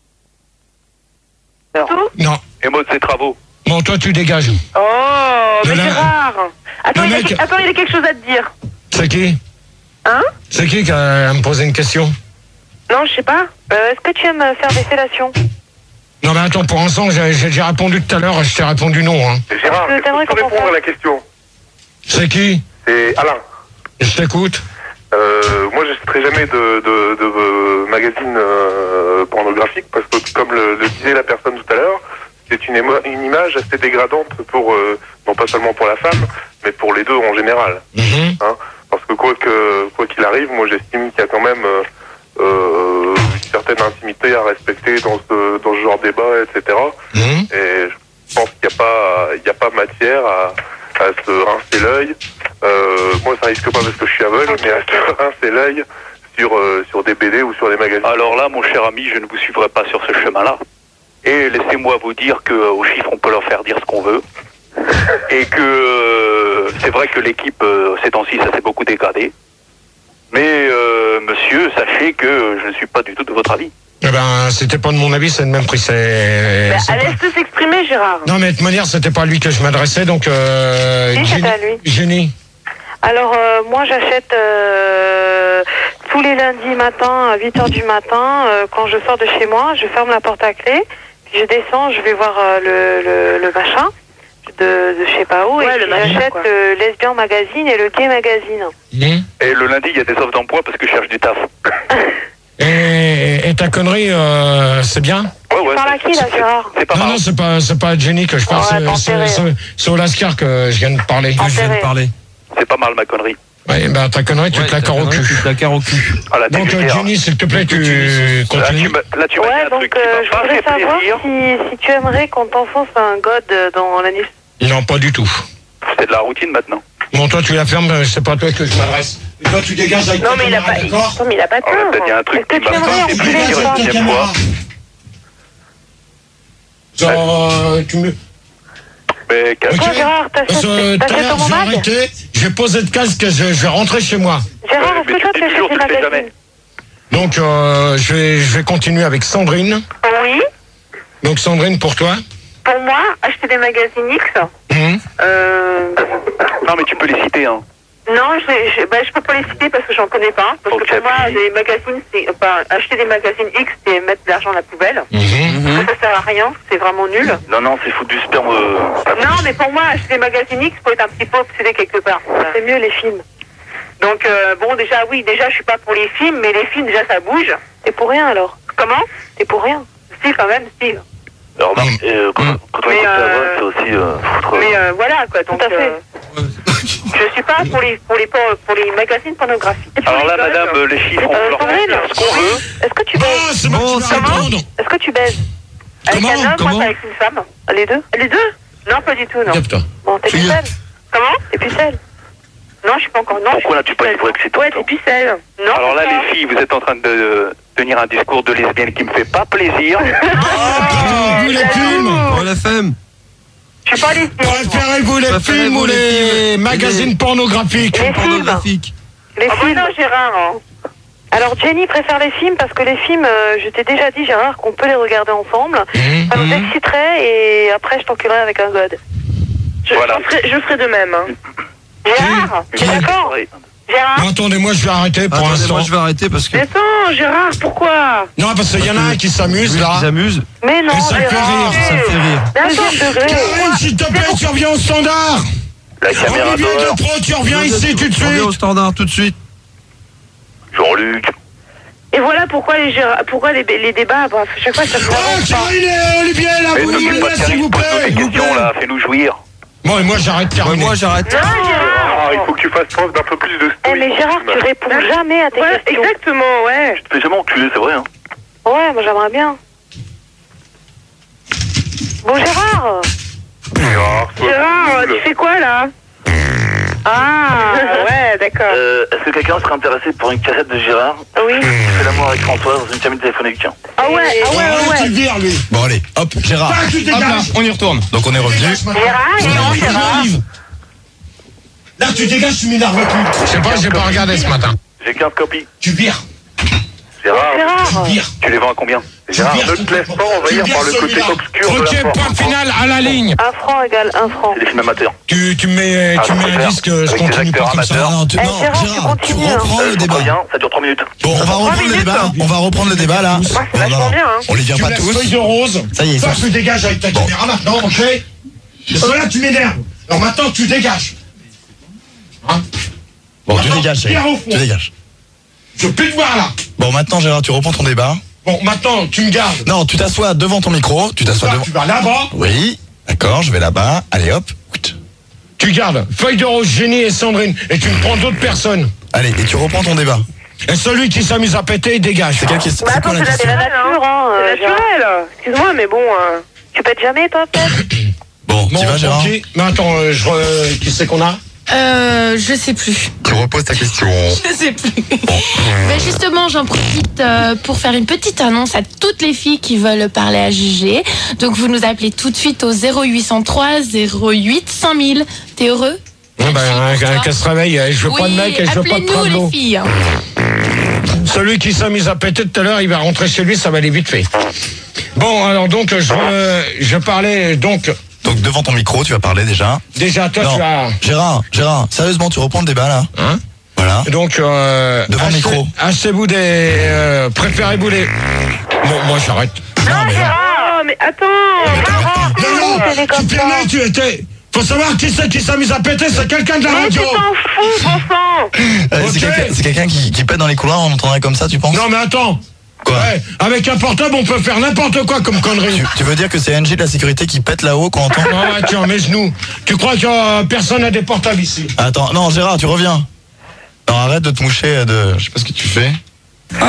Non. Et moi de ses travaux. Bon, toi tu dégages. Oh, Mais mais là- Gérard. Attends, Le il a, mec- attends, il a quelque chose à te dire. C'est qui? Hein? C'est qui qui a à me poser une question? Non, je sais pas. Euh, est-ce que tu aimes faire des fellations? Non mais attends, pour l'instant j'ai j'ai déjà répondu tout à l'heure et je t'ai répondu non. Hein. Gérard, Est-ce que est-ce t'aimerais que tu peux qu'on répondre fasse à la question? C'est qui? C'est Alain. Je t'écoute. Euh, moi, je ne citerai jamais de, de, de, euh, magazine euh, pornographique parce que, comme le, le disait la personne tout à l'heure, c'est une, émo- une image assez dégradante pour, euh, non pas seulement pour la femme, mais pour les deux en général. Mhm. Hein, parce que quoi que quoi qu'il arrive, moi, j'estime qu'il y a quand même euh, euh, une certaine intimité à respecter dans ce dans ce genre de débat, et cetera. Mhm. Et je pense qu'il n'y a pas il y a pas matière à, à se rincer l'œil. Euh, moi, ça risque pas parce que je suis aveugle, mais à se rincer l'œil sur euh, sur des B D ou sur des magazines. Alors là, mon cher ami, je ne vous suivrai pas sur ce chemin-là. Et laissez-moi vous dire qu'aux chiffres, on peut leur faire dire ce qu'on veut. Et que euh, c'est vrai que l'équipe, euh, ces temps-ci, ça s'est beaucoup dégradé. Mais euh, monsieur, sachez que je ne suis pas du tout de votre avis. Eh ben, c'était pas de mon avis, c'est le même prix. C'est. Bah, c'est pas- laisse-le s'exprimer, Gérard. Non mais de toute manière, c'était pas à lui que je m'adressais, donc. Euh, Si, c'était Jenny- à lui. Jenny. Alors, euh, moi, j'achète euh, tous les lundis matin à huit heures du matin. Euh, quand je sors de chez moi, je ferme la porte à clé. Puis je descends, je vais voir euh, le, le, le machin de, de je sais pas où. Ouais, et le puis machin, j'achète quoi. le Lesbian Magazine et le Gay Magazine. Mhm. Et le lundi, il y a des offres d'emploi parce que je cherche du taf. Et, et ta connerie, euh, c'est bien? Ouais, ouais. Parle à qui, là, Gérard? C'est pas Non, mal. non, c'est pas, c'est pas à Jenny que je parle, Ouais, c'est- t'enterrer. c'est, c'est, c'est au Lascar que je viens de parler. Je viens de Enterré. parler. C'est pas mal, ma connerie. Ouais, bah ta connerie, tu Ouais, te la carres au t'as cul. Tu te la carres au cul. Ah, là, t'es Donc, euh, vulgaire. Jenny, s'il te plaît, tu Là, continues. tu m'as là, tu m'as dit Ouais, un truc donc qui euh, m'a je pas voudrais fait savoir plaisir. si, si tu aimerais qu'on t'enfonce un god dans l'anus. Non, pas du tout. C'est de la routine maintenant. Bon, toi, tu la fermes, c'est pas à toi que je m'adresse. Et toi, tu dégages avec Non, ta mais il a caméra, pas. d'accord? Non, mais il a pas Ah, tort. t'as dit un truc Est-ce que qui tu m'a aimerais pas fait enculer plaisir une une femme? deuxième fois. Genre, euh, tu me... Mais Ok. Toi, Gérard, t'achètes Parce que tout à t'achètes l'heure, ton je vais mag? arrêter, je vais poser le casque et je, je vais rentrer chez moi. Gérard, Ouais, est-ce mais que toi, tu tu dis toujours, achètes des tu le fais magazines? Donc, euh, je, vais, je vais continuer avec Sandrine. Oui. Donc, Sandrine, pour toi. Pour moi, acheter des magazines X. Hum. Euh... non, mais tu peux les citer, hein. Non, je, je, bah, je peux pas les citer parce que j'en connais pas. Parce Ok, que pour moi, puis- les magazines, c'est, enfin, acheter des magazines X, c'est mettre de l'argent à la poubelle. Mhm. Ça sert à rien, c'est vraiment nul. Non, non, c'est foutre du sperme. euh, Non, mais pour moi, acheter des magazines X, faut être un petit peu obsédé quelque part. C'est mieux les films. Donc, euh, bon, déjà, oui, déjà, je suis pas pour les films, mais les films, déjà, ça bouge. T'es pour rien alors? Comment? T'es pour rien. Si, quand même, si. Alors, remarque, euh, quand, Mm. quand on Mais, écoute ta euh, voix, c'est aussi euh, foutre. Mais euh, voilà, quoi. Donc, Tout à fait. euh, je suis pas pour les, pour les, pour, pour les magazines pornographiques. Et pour Alors là, les madame, gosses, euh, les chiffres, on Euh, peut leur Sandrine, faire ce qu'on veut. est-ce que tu Oh, baises? c'est moi qui vais c'est répondre. Est-ce que tu baises? Avec Comment un homme, Comment moi, c'est avec une femme. Les deux Les deux Non, pas du tout, non. Capte-toi. Bon, t'es pucelle. Comment T'es pucelle. Non, je suis pas encore. Non, Pourquoi n'as-tu pas dit que c'était Ouais, t'es pucelle. Non. Alors là, les filles, vous êtes en train de tenir un discours de lesbienne qui me fait pas plaisir. Préférez-vous les films Oh la femme. Je suis pas les Préférez-vous les films ou les magazines pornographiques Les films. Pornographique. Les films. Non, Gérard. Hein. Alors Jenny préfère les films parce que les films, euh, je t'ai déjà dit Gérard qu'on peut les regarder ensemble. Mmh. Ça nous exciterait et après je t'enculerai avec un god. Je, Voilà. je, ferai, je ferai de même. Hein. Gérard, tu es d'accord Gérard Non, attendez, moi je vais arrêter pour Attendez, l'instant. moi je vais arrêter parce que. Mais attends, Gérard, pourquoi Non, parce qu'il y en a un qui s'amuse là. Ils s'amusent. Mais non, Et ça me fait Gérard. rire. Ça me fait rire. Deuxième degré. Karine, s'il te plaît, tu reviens au standard. La caméra Olivier d'or. de Pro, tu reviens ici tout de On est au suite. standard tout de suite. Jean-Luc. Et voilà pourquoi les, Gérard, pourquoi les, les débats, bah, à chaque fois ça me Oh, dérange pas. Karine et Olivier, là, Mais vous t'occupe nous pas de laissez, s'il Karine, vous pose-nous plaît. des questions là, fais-nous jouir. Bon, et moi j'arrête de Ouais, terminer. moi j'arrête. Non, Gérard. Ah, il faut que tu fasses preuve d'un peu plus de Eh mais Gérard, tu réponds jamais à tes Ouais, questions. exactement, ouais. Je te fais jamais enculer, c'est vrai. Hein. Ouais, moi j'aimerais bien. Bon Gérard. Gérard, sois Gérard, cool. tu fais quoi là Ah, ouais, d'accord. Euh, est-ce que quelqu'un serait intéressé pour une cassette de Gérard Oui. C'est l'amour avec Françoise dans une cabine téléphonique. Ah ouais, ah ouais, Ouais, ouais, tu ouais. le vires, lui. Bon allez, hop, Gérard. Ah, tu Hop là, dégages. on y retourne. Donc on est revenu. Gérard, non, Gérard. Là, tu dégages, tu m'énerves plus. Je sais pas, j'ai pas regardé ce matin. J'ai quinze copies. Tu vires. Gérard, Gérard. Tu vires. tu les vends à combien Gérard, ne te laisse pas envahir par le côté obscur de Ok, la point force. final à la ligne. Un franc égale un franc. C'est des films amateurs. Tu, tu mets, tu Ah, mets un super. disque, je Avec des continue pas acteurs comme ça. amateurs. Non, tu, Eh, non, Gérard, tu Gérard, tu continues, hein. reprends Euh, le je débat. crois bien, ça dure trois minutes. Bon, on va reprendre le minutes, débat. hein. On va reprendre le débat là. c'est Non, non, vachement non. bien, hein. On les vire Tu pas laisses tous. feuille de rose. Ça y est, Toi, ça. tu dégages avec ta Bon. caméra maintenant, ok? Parce que là, tu m'énerves. Alors maintenant, tu dégages. Hein? Bon, tu dégages, ça y est. Pierre au fond. Tu dégages. Je peux plus te voir là. Bon, maintenant Gérard, tu reprends ton débat. Bon, maintenant, tu me gardes. Non, tu t'assois devant ton micro. Tu t'assois Là, devant. tu vas là-bas. Oui, d'accord, je vais là-bas. Allez hop. Tu gardes feuille de rose, Jenny et Sandrine. Et tu me prends d'autres personnes. Allez, et tu reprends ton débat. Et celui qui s'amuse à péter, il dégage. C'est quelle question? Bah C'est attends, quoi la c'est la, C'est question? la nature, hein. c'est euh, Gérard. naturel. Excuse-moi, mais bon. euh, Tu pètes jamais toi peut-être? Bon, Bon, tu vas Gérard? ok. Mais attends, euh, je, re- qui c'est qu'on a? Euh, je sais plus. Tu reposes ta question. Je sais plus. Mais justement, j'en profite euh, pour faire une petite annonce à toutes les filles qui veulent parler à Gégé. Donc, vous nous appelez tout de suite au zéro huit cent trois zéro huit cinq mille. T'es heureux? Ouais, ben, un- un- qu'elle se réveille. Je veux Oui, pas de mec et je veux pas de appelez-nous tableau. les filles. Celui qui s'amuse à péter tout à l'heure, il va rentrer chez lui, ça va aller vite fait. Bon, alors donc, je, euh, je parlais donc. Donc devant ton micro, tu vas parler déjà. Déjà, toi, Non. tu as. Gérard, Gérard, sérieusement, tu reprends le débat là. Hein? Voilà. Donc, euh, Devant le achetez- micro. Achetez-vous des. Euh, préférez-vous les. Bon, moi, j'arrête. Non, mais non. Oh, mais attends. Non, non, c'est des tu comme ça. permets, tu étais. Faut savoir qui c'est qui s'amuse à péter, c'est quelqu'un de la Mais radio. tu t'en fous, bon sang. Euh, Ok. C'est quelqu'un c'est quelqu'un qui, qui pète dans les couloirs, on entendrait comme ça, tu penses? Non, mais attends. Quoi? Ouais, avec un portable, on peut faire n'importe quoi comme connerie. Tu, tu veux dire que c'est N G de la sécurité qui pète là-haut qu'on entend? Ah ouais, tiens, mes genoux. Tu crois que euh, personne n'a des portables ici? Attends, non, Gérard, tu reviens. Non, arrête de te moucher de. Je sais pas ce que tu fais. Bon,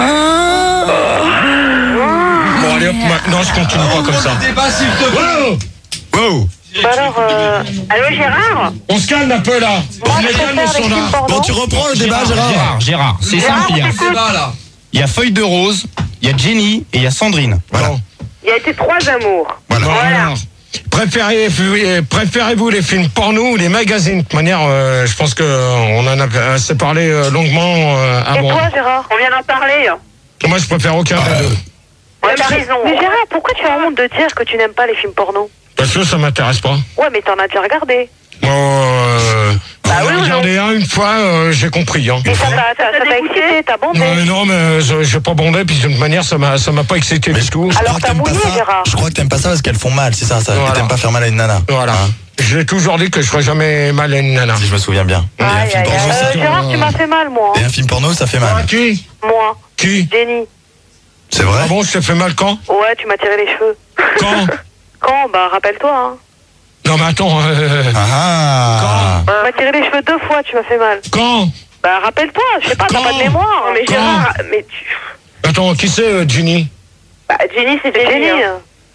allez hop, maintenant, je continue pas comme ça. Débat s'il te plaît. Wow! Wow! Bah alors, euh, Allô, Gérard? On se calme un peu là. moi On je est calme préfère au les films standard. porno. Bon, tu reprends le débat, Gérard. Gérard, Gérard, c'est Gérard, simple. Il y a- on t'écoute. Débat là. il y a Feuille de Rose, il y a Jenny et il y a Sandrine. Voilà. Bon. Il y a été trois amours. Voilà. Bon, alors, préférez, euh, préférez-vous les films porno ou les magazines? De toute manière, euh, je pense que euh, on en a assez parlé euh, longuement euh, Et avant. toi Gérard? On vient d'en parler. Moi, je préfère aucun des deux. Ouais, t'as raison. Mais Gérard, pourquoi tu as honte de dire que tu n'aimes pas les films porno? Parce que ça m'intéresse pas. Ouais, mais t'en as déjà regardé. Moi, euh, Bah j'en ai oui ou regardé un une fois, euh, j'ai compris. Hein. Et ça t'a ça t'a t'a dégoûté? excité, t'as bandé. Non, mais non, mais euh, je- j'ai pas bondé, puis de toute manière, ça m'a, ça m'a pas excité Mais du je, tout. je Alors, crois que t'as t'aimes pas mouillé, ça. Gérard. Je crois que t'aimes pas ça parce qu'elles font mal, c'est ça, ça. Voilà. Et t'aimes pas faire mal à une nana. Voilà. Hein, J'ai toujours dit que je ferais jamais mal à une nana. si je me souviens bien. Et un Aïe, film aïe, porno, aïe. ça. Euh, Gérard, tu m'as fait mal, moi. Et un film porno, ça fait Ah, mal. qui? Moi, Qui? Jenny. C'est vrai? Ah bon, je t'ai fait mal quand? Ouais, tu m'as tiré les cheveux. Quand? Quand? Bah, rappelle-toi, hein. Non, mais attends, euh, Ah. Tu m'as tiré les cheveux deux fois, tu m'as fait mal. quand? Bah, rappelle-toi, je sais pas, t'as Quand? pas de mémoire. Non, mais Quand? Gérard, mais tu... Attends, qui c'est, euh, Ginny? Bah, Jenny, c'est C'est Jenny. Jenny. hein.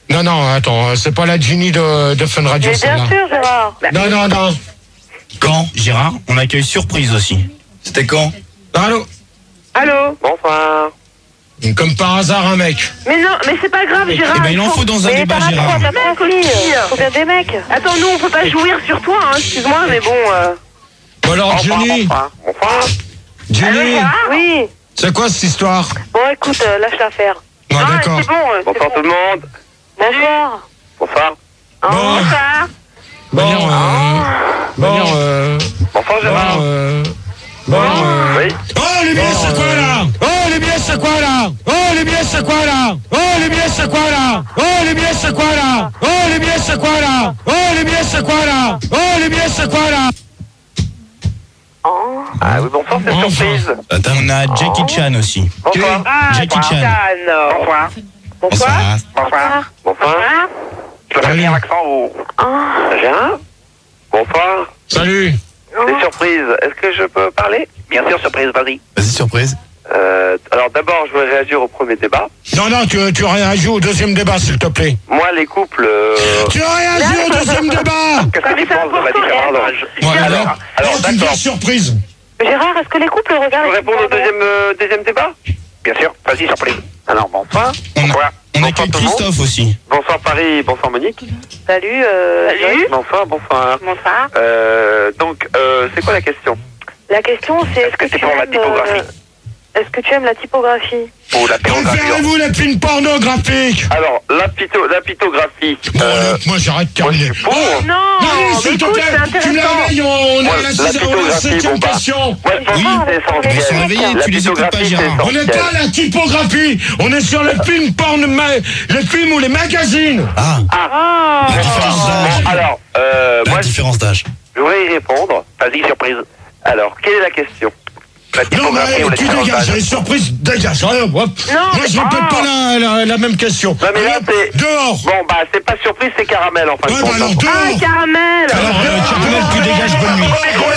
Non, non, attends, c'est pas la Ginny de, de Fun Radio, Mais bien celle-là. sûr, Gérard. Non, non, non. Quand, Gérard, on accueille surprise aussi. C'était quand? Allô? Allô? Bonsoir. Comme par hasard, un mec. Mais non, mais c'est pas grave, Gérard. Eh ben, il en faut dans un Mais débat, t'as Gérard. pas trop de Faut bien des mecs. Attends, nous, on peut pas jouir sur toi, hein, excuse-moi, mais bon... Euh... Bon alors, Ginny. Bonsoir. Bonsoir. Ginny, Oui. c'est quoi cette histoire? Bon, écoute, euh, lâche l'affaire. Non, Ah, d'accord. c'est bon, euh, c'est Bonsoir bon. tout le monde. Bonsoir. Bonsoir. Au Bon. revoir. Bon, euh, bon, euh, Bonsoir bon, Gérard. euh, bon, euh, Oui. Oh, les billets, c'est quoi là? Oh, les billets, c'est quoi là? Oh, les billets, c'est quoi là? Oh, les billets, c'est quoi là? Oh, les billets, c'est quoi là? Oh, les billets, c'est quoi là? Oh, les billets, c'est quoi là? Oh, les billets, c'est quoi là? Ah oui, bonsoir, c'est Enfin. surprise. Attends, on a Jackie Chan aussi. Bonsoir. Ah, Jackie Chan. Bonsoir. Bonsoir. Bonsoir. Bonsoir. Tu as bien l'accent ou Gérard. Bonsoir. Salut. C'est surprise. Est-ce que je peux parler? Bien sûr, surprise, vas-y. Vas-y, surprise. Euh, alors d'abord, je voudrais réagir au premier débat. Non, non, tu, tu réagis au deuxième débat, s'il te plaît. Moi, les couples... Euh... Tu réagis au deuxième débat. Qu'est-ce que tu penses de ma différence? Ouais, Alors, alors, alors oh, tu me d'accord. fais surprise. Gérard, est-ce que les couples Je regardent peux répondre au deuxième, euh, deuxième débat? Bien sûr, vas-y, surprise. Alors, bonsoir. On, a, Bonsoir. on Bonsoir accueille tout le monde. Christophe aussi. Bonsoir Paris, bonsoir Monique. Salut, euh... Salut. Bonsoir, bonsoir. Bonsoir. Euh, donc, euh, c'est quoi la question? La question, c'est est-ce que c'est tu pour la aimes... typographie? euh, Est-ce que tu aimes la typographie? Ou la pyrographie? Préférez-vous les films pornographiques? Alors, la, pito, la pytographie. Bon, euh, allez, moi j'arrête de moi, je terminer. suis pour. Non, Allez, mais s'il te écoute, plaît, c'est tu me la intéressant. réveilles, on est Moi, à la, la sixième- on est à la pytographie, septième bon, bah. question. Moi, je pense Oui. que c'est Ils essentiel. sont réveillés, La tu les écoutes pas, pytographie, Gérard. c'est On n'est essentiel. pas à la typographie, on est sur les films porn, ma- les films ou les magazines. Ah, Ah, la différence d'âge. bon, alors, euh, La moi, différence d'âge. je voudrais y répondre. Vas-y, surprise. Alors, quelle est la question? La Non, typographie mais ou la tu différence dégages, d'âge? les surprises, dégage. Allez, hop. Non, Moi, je mais- répète ah. pas la, la, la même question. Non, mais là, Allez, c'est... dehors. Bon, bah, c'est pas surprise, c'est caramel, en fin Ouais, de bah compte. alors, Ah, dehors. caramel. Alors, dehors, caramel, tu dégages, bonne nuit.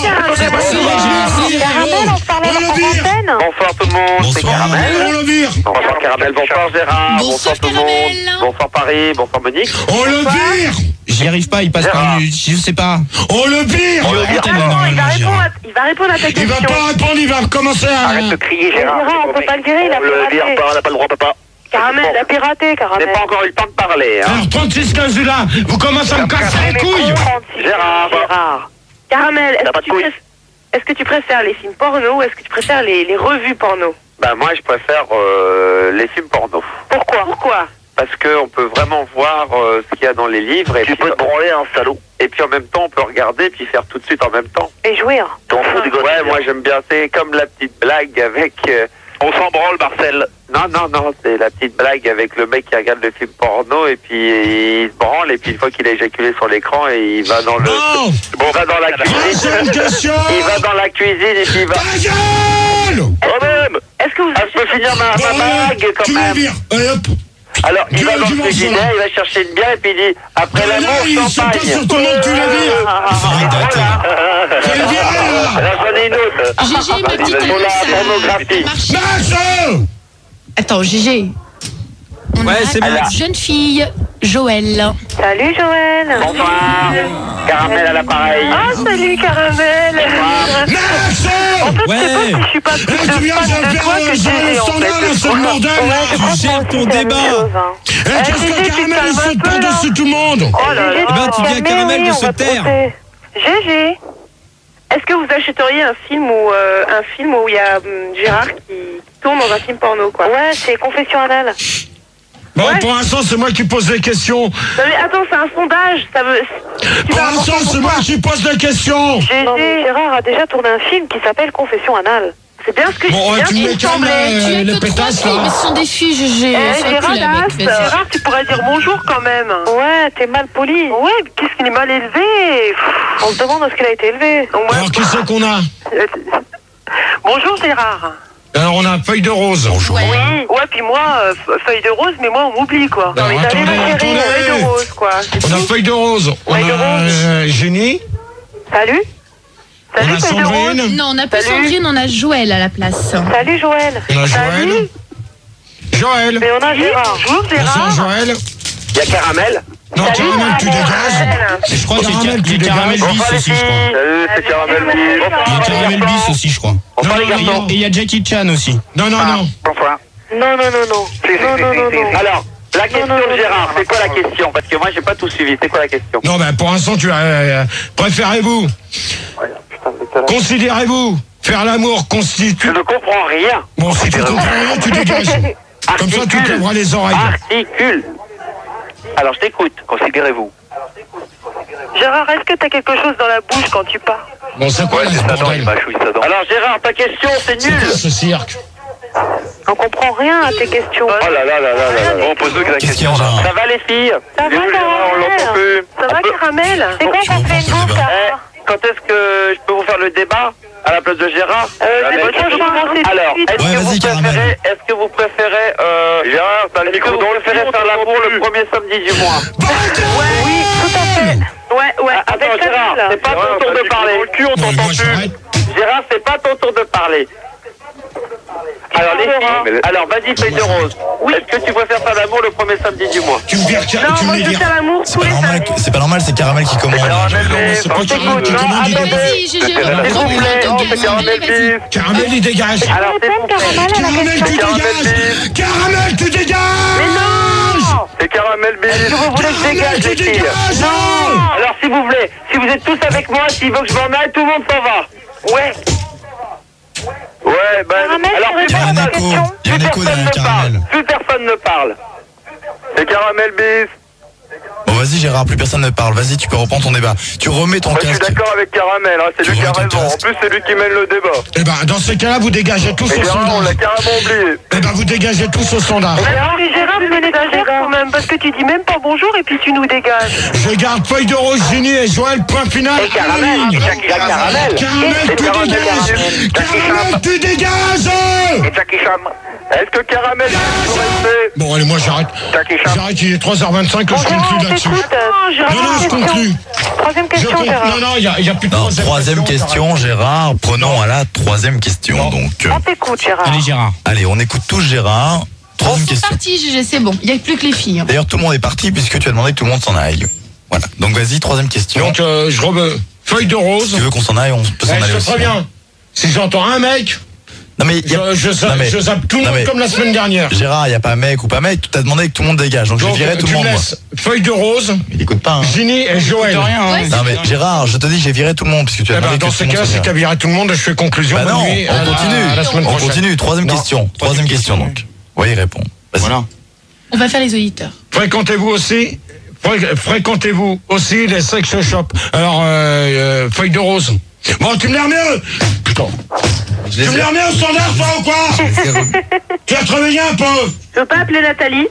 Caramel, on se parle On en le vire. antenne. Bonsoir tout le monde, c'est Bonsoir. Caramel. On le vire. Bonsoir Caramel, bonsoir Gérard, bonsoir tout le monde, Caramel. bonsoir Paris, bonsoir Monique. On le vire. J'y arrive pas, il passe par Gérard. une... Je sais pas. On le vire. On le vire. Antenne, Attends, il va normalement, répondre Gérard. à, il va répondre à ta Il question. va pas répondre, il va commencer Arrête de à... crier Mais Gérard. Gérard, on peut pas le virer, il a On le vire piraté. pas, on n'a pas le droit, papa. Caramel, il a piraté, Je Caramel. n'ai pas encore eu le temps de parler, hein. Alors, trente-six quinze là, vous commencez à me casser les couilles. Gérard. Gérard. Caramel, est-ce T'as pas que, de tu couilles. préfères- est-ce que tu préfères les films porno ou est-ce que tu préfères les, les revues porno? Bah moi je préfère euh, les films porno. Pourquoi? Pourquoi? Parce qu'on peut vraiment voir euh, ce qu'il y a dans les livres. Et tu peux te branler un salaud. Et puis en même temps on peut regarder puis faire tout de suite en même temps. Et jouir. T'en fous du gosse. Ouais, moi j'aime bien. C'est comme la petite blague avec... euh, on s'en branle Marcel. Non, non, non, c'est la petite blague avec le mec qui regarde le film porno et puis il se branle et puis une fois qu'il a éjaculé sur l'écran et il va dans le... Non. Bon, il va dans la cuisine. Prochaine question. Il va dans la cuisine et puis il va... Ta gueule. Quand même. Est-ce que vous Ah, je peux finir ma, Bon, ma allez, blague quand tu les même. vires. Allez, hop. Alors, il Dieu va dans du le morceau, frigidaire, là. il va chercher une bière et puis il dit après Là, l'amour, il se champagne. passe sur tout le monde, tu les vires. Fais le virer, là. Là, j'en ai une autre. G G, ma petite Pour la annonce, ça- pornographie. marche. Max. Attends, G G. On Ouais, a c'est une bon. jeune fille, Joël. Salut, Joël. Bonsoir. Caramel à l'appareil. Ah, salut, Caramel. Max. En fait, Ouais. je sais pas si je suis pas plus Eh, tu viens fan de de faire toi euh, que Jean Gégé, en Standard, là, fait. c'est le bordel, Ouais, je là. crois que Gère moi ton aussi, c'est la débat. même chose, hein. Eh, qu'est-ce Gégé, que tu te Caramel, calmes il un saute peu, là. par-dessus tout le monde. Oh là là. Eh ben, tu dis à Mais Caramel oui, de on se va taire. traiter. Gégé. Est-ce que vous achèteriez un film où euh, un film où il y a hum, Gérard qui, qui tourne dans un film porno quoi? Ouais, c'est confession anale. Bon, Ouais. pour l'instant, c'est moi qui pose les questions. Non mais attends, c'est un sondage, ça veut... tu Pour vas l'instant, avoir- c'est moi qui pose les questions. Non, mais Gérard a déjà tourné un film qui s'appelle Confession anale. C'est bien ce que Bon, c'est bien tu ce me qui me calmes, semblait. euh, Tu as les que trois pétasses, filles, mais là. ce sont des filles, G G. Eh, Sois Gérard, cool avec, vas-y. Gérard, tu pourrais dire bonjour quand même. Ouais, t'es mal poli. Ouais, mais qu'est-ce qu'il est mal élevé. Pff, On se demande où est-ce qu'il a été élevé. donc, moi, Alors, qui c'est qu'on a? euh, Bonjour Gérard. Alors, on a Feuille de Rose. Bonjour. Oui. Ouais, puis moi, euh, f- feuille de rose, mais moi on m'oublie quoi. Non, mais Salut, attendez, ma chérie, attendez. feuille de rose quoi. C'est On a tout. Feuille de Rose. On Feuille de a Rose. euh, Génie. Salut. On Salut a feuille de rose. Sandrine. Non, on n'a pas Salut. Sandrine, on a Joël à la place. Salut, Joël. On a Salut. Joël. Joël. Mais on a Oui, Gérard. bonjour Bonsoir, Gérard. Joël. Il y a Caramel. Non, Caramel, tu dégages. Et je crois qu'il y a Caramel, Ca- tu il y a Caramel dégages. bis aussi, je crois. Salut, c'est Caramel bis. Il y a Caramel bis aussi, je crois. Bonsoir les Et il y a- garçons. et il y a Jackie Chan aussi. Non, non, non. Bonsoir. Non, non, non, non. Si, si, Non, si, non, si, non, si. non. Alors, la question non, non, Gérard, non. c'est quoi la question? Parce que moi, j'ai pas tout suivi. C'est quoi la question? Non, ben pour l'instant, tu as. euh, préférez-vous Considérez-vous faire l'amour Je constitue. ne comprends rien. Bon, si tu comprends rien, tu dégages. Comme ça, tu te lèveras les oreilles. Articule. Alors, je t'écoute. Considérez-vous. Gérard, est-ce que t'as quelque chose dans la bouche quand tu parles? Bon, c'est quoi ce bordel? Alors, Gérard, ta question, c'est C'est nul. quoi ce cirque? On comprend rien à tes questions. Oh là là là là là là. On pose deux questions. Ça va les filles? Ça va, On l'entend plus. Ça va, Caramel? C'est quoi qu'on fait nous, ça? Eh, quand est-ce que je peux vous faire le débat à la place de Gérard? Euh, Jamais. c'est bon, je vais commencer Alors, tout de suite. est-ce Ouais, que vous vas-y, Caramel. préférez, est-ce que vous préférez, euh, Gérard, t'as le micro dans le préférez faire l'amour le premier samedi du mois? Oui, tout à fait. Ouais, ouais, Ah, avec attends, Gérard, Camille. c'est pas ton tour de parler. Bon, moi, j'arrête. Gérard, c'est pas ton tour de parler. Alors, les filles, alors vas-y, feuille de rose. Est-ce que tu préfères faire l'amour le premier samedi du mois? Tu me vires, tu Non, me moi, les je vires. fais l'amour C'est tous pas les normal, samedis. c'est pas normal, c'est Caramel qui commande. Caramel bis, c'est pas on Caramel qui t'écoute. commande, il Non, dégage. Vas-y, G G, S'il vous reprends plaît, ton oh, gars. c'est Caramel Allez, vas-y. bis. Caramel, il dégage. Alors, s'il vous plaît. Caramel, tu dégages. Caramel, tu dégages. Mais non! C'est Caramel bis. Est-ce que vous voulez que je dégage, tu les filles? dégages. Non! Alors, si vous voulez, si vous êtes tous avec moi, s'il veut que je m'en aille, tout le monde s'en va. Ouais. Ouais, ben. Caramel, alors, tu plus réponds à personne, la question. Il y a un plus écho personne derrière ne Caramel. parle. Plus personne ne parle. C'est Caramel bis. Bon, vas-y, Gérard, plus personne ne parle. Vas-y, tu peux reprendre ton débat. Tu remets ton Moi, je suis casque. d'accord avec Caramel, hein, c'est Tu lui qui a remets ton raison. En casque. plus, c'est lui qui mène le débat. Eh ben, dans ces cas-là, vous dégagez tous Et au Gérard, on sondage. l'a carrément oublié. Eh ben, vous dégagez tous au sondage. Alors, mais Gérard, tu me dégages quand même, parce que tu dis même pas bonjour et puis tu nous dégages. Je garde feuille de rose, Génie et Joël, point final. Et Caramel, en ligne. Jackie Caramel. Caramel, Et tu Caramel, dégages. Jackie Caramel, Chan. tu dégages. Et Jackie Chan. Est-ce que Caramel peut rester? Bon, allez, moi, j'arrête. Jackie Chan. J'arrête, il est trois heures vingt-cinq que Bon, je Gérard, conclue on là-dessus. t'écoute. Non, Gérard, Non, non, je question. conclue. Troisième Je question, conclue. Gérard. Non, non, il n'y a, il y a plus de Non, troisième, troisième question, Gérard. Prenons à la troisième question. Donc, euh, On t'écoute, Gérard. Allez, Gérard. allez, on écoute tous Gérard. Troisième C'est question. parti, G G, c'est bon. Il n'y a plus que les filles. hein. D'ailleurs, tout le monde est parti puisque tu as demandé que tout le monde s'en aille. Voilà. Donc, vas-y, troisième question. Donc, euh, je re... feuille de rose. Si tu veux qu'on s'en aille, on peut s'en Eh, aller je aussi. sais très bien. Si j'entends un mec, Non, mais, y a- je, je, zappe- non, mais- je zappe tout le non, monde mais- comme la semaine dernière. Gérard, il n'y a pas mec ou pas mec. Tu t'as demandé que tout le monde dégage. Donc, je Donc, virais tout tu le monde. me moi. laisses feuille de rose, Il écoute pas, hein. Ginny et Joël. Écoute rien, hein. Ouais, Non, mais Gérard, je te dis, j'ai viré tout le monde puisque tu as Eh ben, demandé dans que ces tout le cas, monde si s'en t'as aille. viré tout le monde, je fais conclusion. Bah bonne non, nuit, on à la- continue. à la semaine On prochaine. continue. Troisième Non, question. pas Troisième de question, donc. Oui, réponds. Vas-y. Voilà. On va faire les auditeurs. Fréquentez-vous aussi fré- Fréquentez-vous aussi les sex shops. Alors, euh, euh, feuille de rose. Bon, tu me l'as remis Putain. Tu me l'as remis au standard, toi, ou quoi Tu vas te réveiller un peu. Je peux pas appeler Nathalie?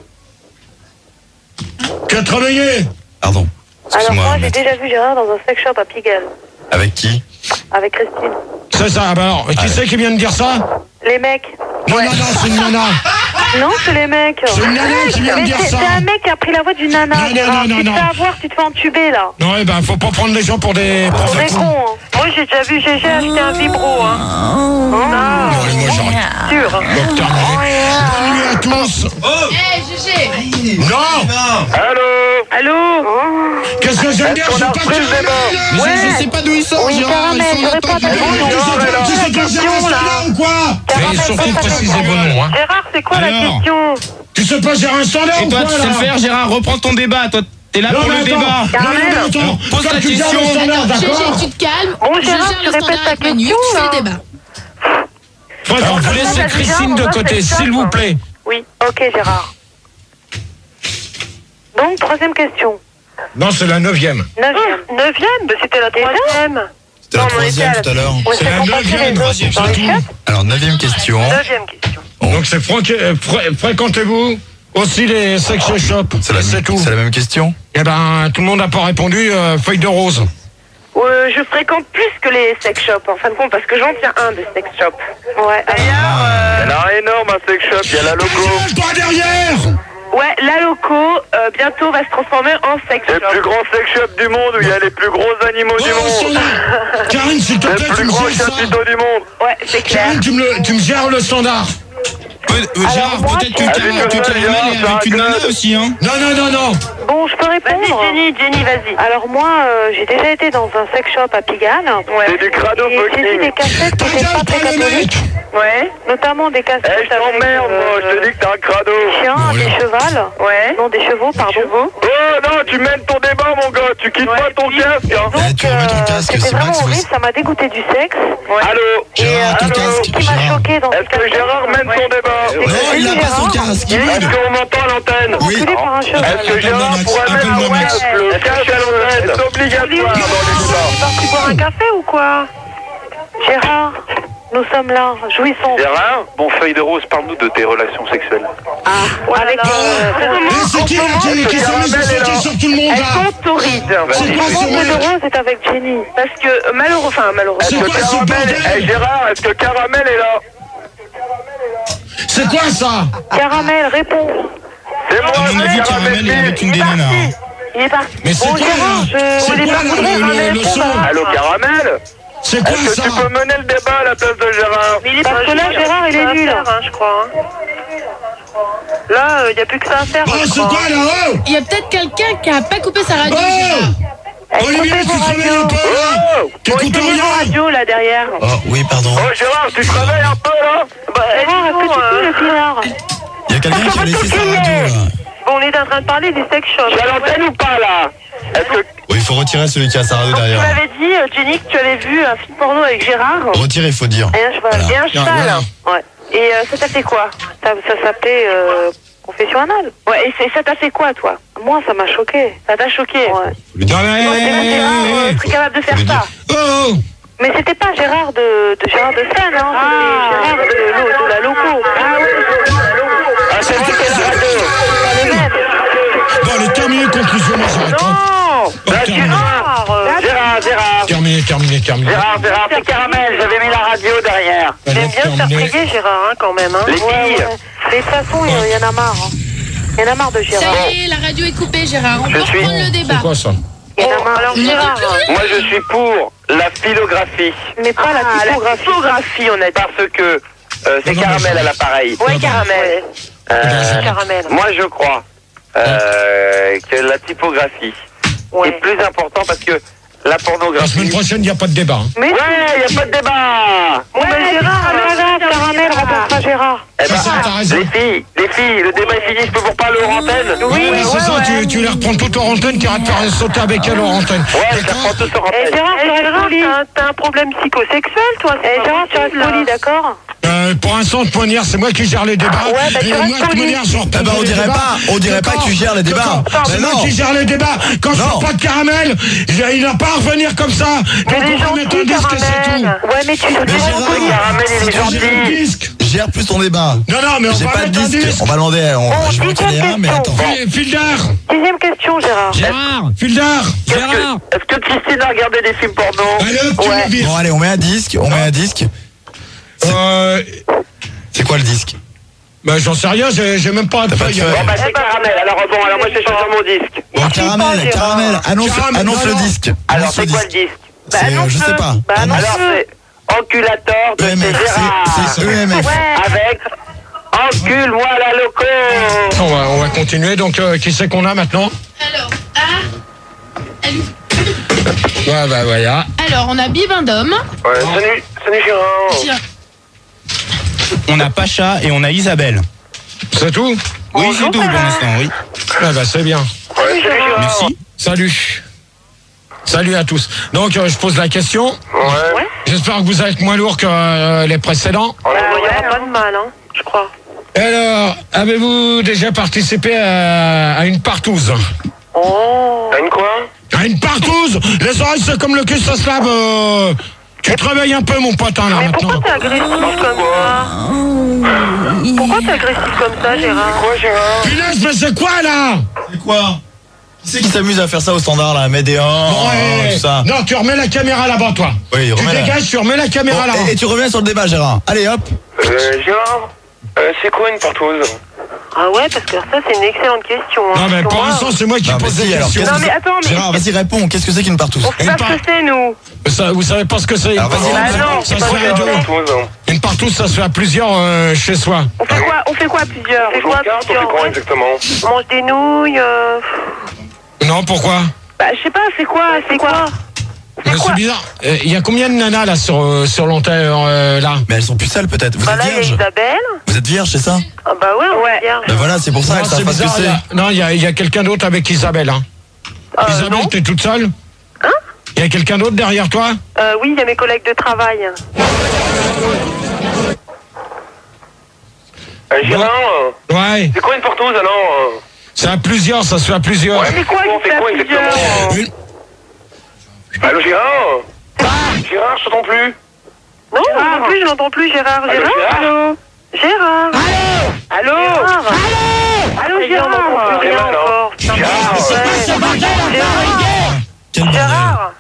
Tu vas te réveiller. Pardon. Alors Excuse-moi. moi, j'ai maître. déjà vu Gérard dans un sex shop à Pigalle, Avec qui? avec Christine. C'est ça, bah alors, qui c'est qui vient de dire ça? Les mecs. Non, non, non, c'est une nana. Non, c'est les mecs. C'est une nana qui vient de Mais dire c'est ça. c'est un mec qui a pris la voix d'une nana. Non, non, Gérard. non, Tu te non, fais non. avoir, tu te fais entuber là. Non, eh ben, faut pas prendre les gens pour des... Pour On des est cons. con. Hein. Moi, j'ai déjà vu G G acheter un vibro. Hein. Oh. Bon, allez, moi, j'arrête. Sûr. Donc, terminé. Bonne nuit à tous. Eh, G G. Non. Allô? Allô? Qu'est-ce que je veux dire? Est-ce qu'on Je a sais pas repris le débat? Mais Ouais. je, je sais pas d'où il sort, Oui, Gérard. Caramel, Ils sont je réponds à ta là-dedans. question. Tu sais alors. pas- tu sais que j'ai un question, là. standard ou quoi? Caramel, Et surtout, pose ta précisez question. vos noms, hein. Gérard, c'est quoi la Alors. question? Tu sais pas gérer un standard Et ou toi, quoi, tu sais là le faire, Gérard. Reprends ton débat. Toi, t'es là Non, pour mais le attends. débat. Non, non, mais attends. Alors, pose Toi, ta tu gères question. le standard, Attends, G d'accord? G, tu te calmes. Bon, je Gérard, gère tu le répètes standard ta avec Manu, question, tu fais là. le débat. Frère, vous laissez Gérard, Christine de on va côté, faire ça. s'il vous plaît. Oui, ok Gérard. Donc, troisième question. Non, c'est la neuvième. Neuvième. Neuvième? Mais c'était la troisième. C'était la Non, mais on était à troisième la- tout à l'heure. On C'est s'est la compris neuvième, les autres troisième, dans c'est les tout. chats. Alors, neuvième question. Neuvième question. Donc, c'est franqui- euh, fré- fréquentez-vous aussi les sex shops. C'est la, C'est tout. c'est la même question. Eh ben, tout le monde n'a pas répondu. euh, feuille de rose. Euh, je fréquente plus que les sex shops, en fin de compte, parce que j'en tiens un des sex shops. Ouais, d'ailleurs, euh, Il y en a énorme un sex shop, il y a la logo. Pas derrière. ouais, la loco, euh, bientôt va se transformer en sex C'est shop. le plus grand sex shop du monde où il y a les plus gros animaux du Oh, monde. c'est- Karine, s'il te C'est plaît, le tu plus me gros gères ça. chapiteau du monde. Ouais, c'est clair. Karine, tu me, le- tu me gères le standard. Gérard, peut-être que Caramel est avec une nana aussi, hein. Non, non, non, non. Bon, je peux répondre. Vas-y, Jenny, Jenny, vas-y. Alors moi, euh, j'ai déjà été dans un sex shop à Pigalle. Ouais. C'est du crado Et j'ai vu des cassettes qui étaient pas très catholiques. Ouais. Notamment des cassettes Eh, je t'emmerde, moi, je te dis que t'es un crado. des chiens, Bon, des alors. chevals. Ouais. Non, des chevaux, pardon. Chevaux. Oh non, tu mènes ton débat, mon gars, tu quittes pas ton casque, hein. Eh, tu remets ton casque, c'était c'est vraiment Max. horrible, aussi. ça m'a dégoûté du sexe. Allô Gérard, ton allô casque. Ce qui m'a Gérard. choqué dans Est-ce que Gérard mène son débat Non, il a pas son casque. Il Est-ce boude. qu'on m'entend à l'antenne Oui. enculé par un cheval. Est-ce que Gérard Max, pourrait mettre appelle-moi son Max. casque Le casque à l'antenne C'est obligatoire dans les On débats. est parti boire un café ou quoi? Gérard, nous sommes là, jouissons. Gérard, bon, feuille de rose, parle-nous de tes relations sexuelles. Avec euh, Eh, c'est qui là qui, qui s'est mis à sauter sur tout le monde Elles là? sont torrides. C'est quoi ce Mon mec? de rose est avec Jenny. Parce que euh, malheureux, enfin malheureux. Est-ce C'est que quoi ce Caramel bordel? Eh Gérard, est-ce que Caramel est là C'est quoi ça? Caramel, réponds. C'est moi, À mon avis, c'est Caramel est avec une des nanas, hein. Il est parti. Mais c'est Bon, quoi Gérard, là? je C'est voulais quoi pas là vous dire, le, mais le, le réponds son? pas. Allô Caramel C'est quoi Est-ce que ça? tu peux mener le débat à la place de Gérard Parce que là, Gérard, il est nul. Hein, je crois. hein. Là, il n'y a plus que ça à faire. Oh, je c'est crois. quoi là? Oh! Il y a peut-être quelqu'un qui a pas coupé sa radio. Gérard. Oh! Olivier, tu te réveilles un peu là? Oh T'écoutes Écoutez vos rien? radios là derrière. Oh, oui, pardon. Oh Gérard, tu te réveilles un peu là Bah, Gérard, est-ce que tu peux le filard? Il y a quelqu'un qui a laissé sa radio, là. Bon, on est en train de parler des sex shops. Tu as l'antenne ou pas là Est-ce que... Oui, il faut retirer celui qui a sa radio Donc, tu derrière. m'avais dit, euh, Jenny, que tu avais vu un film porno avec Gérard. Retirer, il faut dire. Et un cheval. Voilà. Et un cheval. voilà. Ouais. Et euh, ça t'a fait quoi? Ça, ça s'appelait euh, confession anale. Ouais, et c'est- ça t'a fait quoi, toi? Moi, ça m'a choqué. Ça t'a choqué? Ouais. Non mais... Ouais, mais Gérard euh, serait capable de faire ça. Oh! Oh! Mais c'était pas Gérard de, de Gérard de Seine, hein. Ah. C'était Gérard de, de, de la loco. Ah oui. Ah c'est moi qui ai la radio Pas les mêmes. Bon, allez, terminé, conclusion, moi j'arrête. hein. Non. Oh, terminé. Gérard, euh, Gérard, Gérard Terminé, terminé, terminé. Gérard, Gérard, c'est Caramel, j'avais mis la radio derrière. Il Allez, aime bien se faire terminé. prier, Gérard, hein, quand même. Hein. Les Ouais, filles. ouais. Mais de toute façon, il y en a marre. Hein. Il y en a marre de Gérard. Ça y est, la radio est coupée, Gérard. On Je peut suis- reprendre le débat. C'est quoi ça? Il y en a marre. alors On Gérard, n'entend plus rien. Moi je suis pour la philographie. Mais pas ah, la la typographie. typographie, on a dit. Parce que euh, c'est Non, non, Caramel mais à l'appareil. Ouais, Caramel. Euh, Caramel. moi je crois euh, que la typographie Ouais. est plus important parce que la La semaine pornographie... prochaine, il n'y a pas de débat. hein. Mais Ouais, il n'y a pas de débat. bon, mais Gérard, Gérard, Gérard, Caramel, Gérard. remplace pas Gérard. Eh Ça, ben, ça, t'as raison. les filles, les filles, le débat est fini, je peux vous parler hors antenne? Oui, ouais, c'est ça, ouais. tu, tu les reprends toutes hors antenne, tu iras te faire sauter avec elle hors antenne. Ouais, ça D'accord? prend tout sur Eh antenne. Gérard, tu Eh, restes Gérard, poli. t'as un- t'as un problème psychosexuel, toi. c'est Eh pas Gérard, tu restes possible, là. poli, d'accord? Euh, pour l'instant, de manière, c'est moi qui gère les débats. Ouais, bah, tu et restes moi, de poli. manière, je reprends Eh ben, on les dirait débats. pas, on dirait pas D'accord. que tu gères les débats. D'accord. C'est Mais moi non. qui gère les débats. Quand je Non. fais pas de caramel, j'ai- il n'a pas à revenir comme ça. Donc, Mais les on va gentils, mettre un disque et c'est tout. Caramel. Ouais, mais tu Mais tu restes Gérard, poli. Caramel, il est Faut gérer le gentil. disque. Gère plus ton débat. Non, non, mais on J'ai va pas de mettre un disque. disque. On va demander. On, Bon, je vois qu'il y en a un, mais attends. Fil- Fildar. Dixième question, Gérard. Gérard, Fildar. Est-ce Gérard. que, est-ce que Christine a regardé des films porno? Allez, hop, tu Ouais. le vires. Bon, allez, on met un disque. On met un disque. Euh, C'est quoi le disque? bah, j'en sais rien, j'ai j'ai même pas de T'as pas de feuille. feuille. Bon bah c'est Caramel, alors bon, alors moi je vais changer mon disque. Bon, Caramel, Gérard. Caramel, annonce, Caramel, annonce non, le non. disque. Alors Annonce c'est quoi le disque? Bah, C'est, euh, je annonce-le. sais pas. Bah, Annonce. Alors annonce-le. c'est Enculator de E M F, Gérard. c'est c'est E M F. Ouais. Avec Encule-moi la loco. On va, on va continuer. Donc, euh, qui c'est qu'on a maintenant? Alors, ah. Elle- Ouais, bah, voilà. Alors, on a Bibendum. Ouais, salut, salut Gérard. Tiens. On a Pacha et on a Isabelle. C'est tout? Oui, c'est tout pour l'instant, oui. Ah, bah, c'est bien. Ouais, salut Gérard. Merci. Salut. Salut à tous. Donc, euh, je pose la question. Ouais. J'espère que vous êtes moins lourd que euh, les précédents. Bah, il n'y aura pas de mal, hein, je crois. Alors, avez-vous déjà participé à, à une partouze? Oh. T'as une quoi? À une partouze? Les oreilles, c'est comme le cul, ça se lave. euh, Tu te réveilles un peu, mon potin, là, Mais pourquoi maintenant. t'es agressif comme ça? Pourquoi t'es agressif comme ça, Gérard? Quoi Gérard? Punaise, mais c'est quoi, là? C'est quoi? Qui c'est qui s'amuse à faire ça au standard, là? Mettre des un, Ouais. tout ça. Non, tu remets la caméra là-bas, toi. Oui, Tu remets la- dégages, tu remets la caméra Bon, là. et, et tu reviens sur le débat, Gérard. Allez, hop. Euh, Gérard, euh, c'est quoi une partouze? Ah ouais, parce que ça, c'est une excellente question. Hein. Non, mais pour moi, l'instant, c'est moi qui Non, mais pose si, des alors, questions. qu'est-ce Non, que mais c'est- attends, mais- Gérard, vas-y, réponds. Qu'est-ce que c'est qu'une partouze? on sait pas ce que c'est, nous. Ça, vous savez pas ce que c'est? Alors, vas-y. Bah non, ça c'est se pas fait à sûr. deux. Une partouze, ça se fait à plusieurs euh, chez soi. On fait quoi On fait quoi à plusieurs On fait On joue quoi aux à cartes, on fait plusieurs quoi Ouais. exactement? On mange des nouilles. Euh... Non, pourquoi? Bah, je sais pas, c'est quoi C'est quoi Mais C'est bizarre. Il y a combien de nanas là sur, euh, sur l'antenne euh, là? Mais elles sont plus sales peut-être. Vous Bah êtes là, il y a vierge? Isabelle. Vous êtes vierge, c'est ça? Ah bah ouais, on est vierge. Ben voilà, c'est pour ça Non, que ça c'est pas ce que bizarre, il y c'est. a- Non, il y a, il y a quelqu'un d'autre avec Isabelle. Hein. Euh, Isabelle, non. t'es toute seule? Hein? Il y a quelqu'un d'autre derrière toi? Euh, oui, il y a mes collègues de travail. Euh, Gérard, euh, Ouais. c'est quoi une partouze alors euh C'est à plusieurs, ça se fait à plusieurs. Ouais, C'est quoi on qui fait fait quoi plusieurs exactement? Une- Allô Gérard? Gérard, je t'entends plus. Non, non plus, je n'entends plus Gérard. Allô, Gérard Gérard Gérard Allô Allô Allô Gérard On n'entend plus rien Gérard, encore. Putain, Gérard, ouais. Quel bordel. Gérard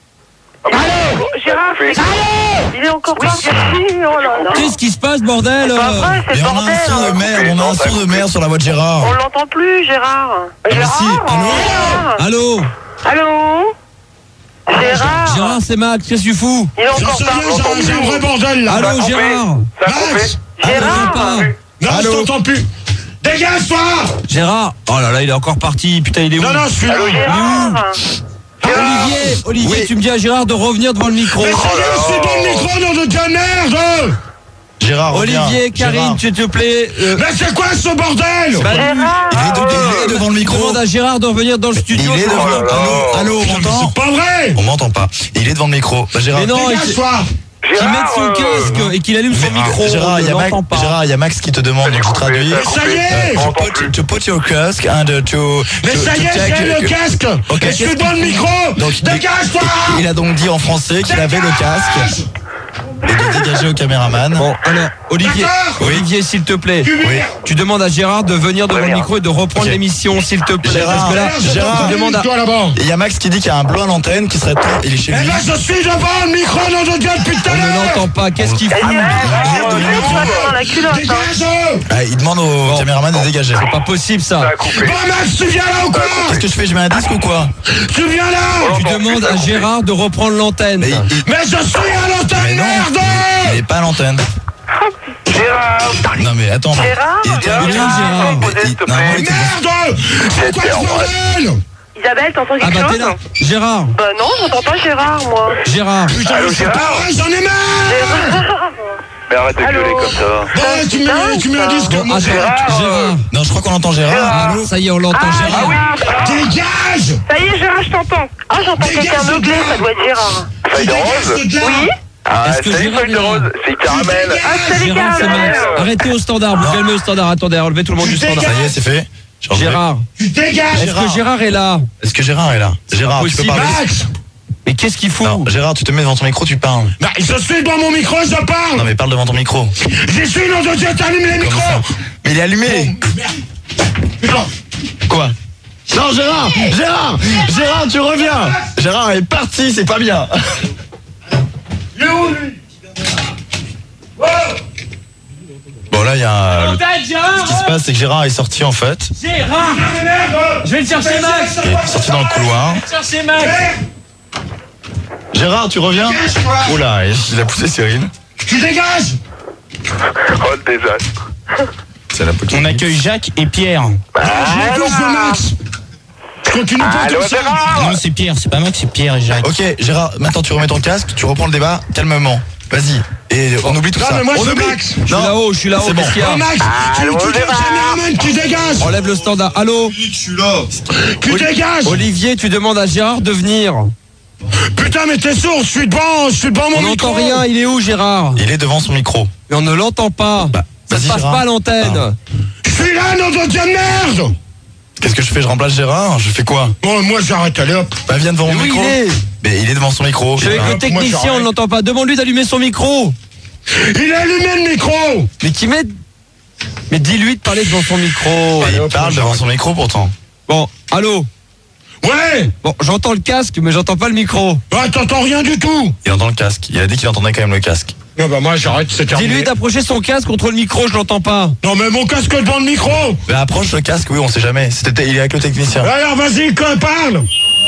Allô Gérard, c'est quoi Il est encore parti. Oh là là. Qu'est-ce qui se passe, bordel? C'est pas vrai, c'est Mais le on a un bordel. son de merde, on a un son de merde sur la voix de Gérard. On l'entend plus, Gérard. mais Gérard si, Gérard Allô? Allô Gérard Gérard, c'est Max, qu'est-ce que tu fous? Il est Je encore sais parti. bien, j'ai- j'ai un vrai bordel là. Allô, Ça a coupé. Gérard? Ça a coupé. Max! Gérard pas. Non, je Allô? t'entends plus. Dégage-toi! Gérard? Oh là là, il est encore parti. Putain, il est où? Non, non, je suis là. Allô Gérard? Olivier, Olivier, Oui. tu me dis à Gérard de revenir devant le micro. Mais ça y est, je suis dans le micro, nom de Dieu, merde! Gérard, reviens. Olivier, Karine, Gérard. tu te plaît. euh, Mais c'est quoi ce bordel? bah, Il est, de- il est devant le micro. demande à Gérard de revenir dans le Il studio. est devant. Oh là là. Allô, allô, on Putain, mais m'entend? c'est pas vrai! On m'entend pas. Il est devant le micro. Bah, Gérard. Mais non, il- Dégage-toi! qu'il mette Gérard, son euh, casque et qu'il allume son micro. Gérard, on il y ne a Max, l'entend pas. Gérard, il y a Max qui te demande, donc je coupé, traduis. ça a Mais ça y coupé. est! On To entend put, plus. to put your casque and uh, to. Mais to- ça y to est, check, j'ai le uh, casque! Ok, Je suis qu'est-ce dans le qu'il- micro! Donc, il- Dégage-toi! Il a donc dit en français qu'il avait le casque et de dégager au caméraman. Bon, alors, Olivier, D'accord. Olivier, s'il te plaît, Oui. tu demandes à Gérard de venir devant le Très bien. micro et de reprendre Ok. l'émission, s'il te plaît. Gérard, Parce que là, Gérard, tu demandes à... Toi là-bas! Et il y a Max qui dit qu'il y a un blanc à l'antenne qui serait temps. Il est chez Eh lui. ben, je suis devant le micro, nom de Dieu, depuis tout à On ne l'heure! l'entend pas. Qu'est-ce qu'il Eh, fout? Gérard, Ah, on est dans la culotte. hein. Dégage! Ah, il demande au caméraman de dégager. C'est pas possible, Ça ça. a coupé. Bon, Max, tu viens là ou quoi? Qu'est-ce que je fais? Je mets un disque ou quoi? Tu viens là! Tu demandes à Gérard de reprendre l'antenne. Mais il- Mais je suis à mais l'antenne, non, merde! il est pas à l'antenne. Gérard! Non mais attends. Gérard Il était Gérard, invité. Gérard. Mais Posez, il- s'il te normalement, il plaît. était- Merde! C'est quoi ce bordel? Isabelle, t'entends Ah quelque bah t'es chose là. Gérard, Bah non, j'entends pas Gérard, moi. Gérard. Putain, Allô, mais c'est Gérard? pas vrai, j'en ai marre! Mais arrête de Allô gueuler comme ça. Bon, tu mets, tu mets un disque, Bon, moi, attends, Gérard, Gérard. Non, je crois qu'on entend Gérard. Allô? Ça y est, on l'entend, Ah, Gérard. oui. Dégage! Ça y est, Gérard, je t'entends. Ah, j'entends Dégage quelqu'un de meugler, là. ça doit être Gérard. Feuille de Dégage rose? de là. Oui Ah, Est-ce que salut Gérard feuille de est là rose, c'est caramel. Ah, salut, Gérard, c'est Caramel. Max. Arrêtez au standard, vous calmez au standard. Attendez, enlevez tout le monde du standard. Ça y est, c'est fait. J'ai enlevé. Gérard, Tu dégages! est-ce que Gérard est là? Est-ce que Gérard est là? Gérard, tu peux possible. parler? Max! Mais qu'est-ce qu'il fout? Non, Gérard, tu te mets devant ton micro, tu parles. Bah, je suis devant mon micro, je parle! Non mais parle devant ton micro. J'y suis, nom de Dieu, t'allumes les micros! Mais il est allumé. Putain! Quoi? Non Gérard, Gérard, Gérard, tu reviens. Gérard est parti, c'est pas bien. Il est où, lui? Bon là, il y a. le- Ce qui se passe, c'est que Gérard est sorti en fait. Gérard, je vais te chercher Max. Il est sorti dans le couloir. Chercher Max. Gérard, tu reviens? Oula, il a poussé Cyril. Tu dégages! Oh, le désastre. C'est la On accueille Jacques et Pierre. Je l'écoute de Max! Je continue pas Allô, comme ça! Gérard? Non, c'est Pierre, c'est pas Max, c'est Pierre et Jacques. Ok, Gérard, maintenant tu remets ton casque, tu reprends le débat calmement. Vas-y. Et on oublie tout Non, ça. mais moi, on je veux oublie. Max. Je suis Non. là-haut, je suis là-haut. C'est bon. Qu'est-ce qu'il y Oh, a? Max! Tu Allô, tu dis au Gérard? caméraman, tu dégages! Enlève le standard. Allô? Tu dégages! Olivier, tu demandes à Gérard de venir. Putain, mais t'es sourd, je suis devant, je suis devant mon On micro! n'entend rien, il est où Gérard? Il est devant son micro. Mais on ne l'entend pas. Ça vas-y, se passe Gérard. pas à l'antenne. Je suis là, nom de Dieu de merde! Qu'est-ce que je fais? Je remplace Gérard? Je fais quoi? Bon, moi, j'arrête, allez hop! Bah viens devant Mais mon oui, micro. il est. Mais il est devant son micro. Je suis avec Gérard. le technicien, j'arrête. on ne l'entend pas. Demande-lui d'allumer son micro. Il a allumé le micro! Mais qui met. Mais dis-lui de parler devant son micro. Mais Allez, il hop, parle moi, devant j'arrête. son micro pourtant. Bon, allô? Ouais! Bon, j'entends le casque, mais j'entends pas le micro. Ah, t'entends rien du tout! Il entend le casque. Il a dit qu'il entendait quand même le casque. Non bah moi j'arrête, c'est terminé. Dis-lui d'approcher son casque contre le micro, je l'entends pas. Non mais mon casque devant le micro. Mais approche le casque, oui, on sait jamais. C'était, il est avec le technicien. Alors vas-y, quoi, parle.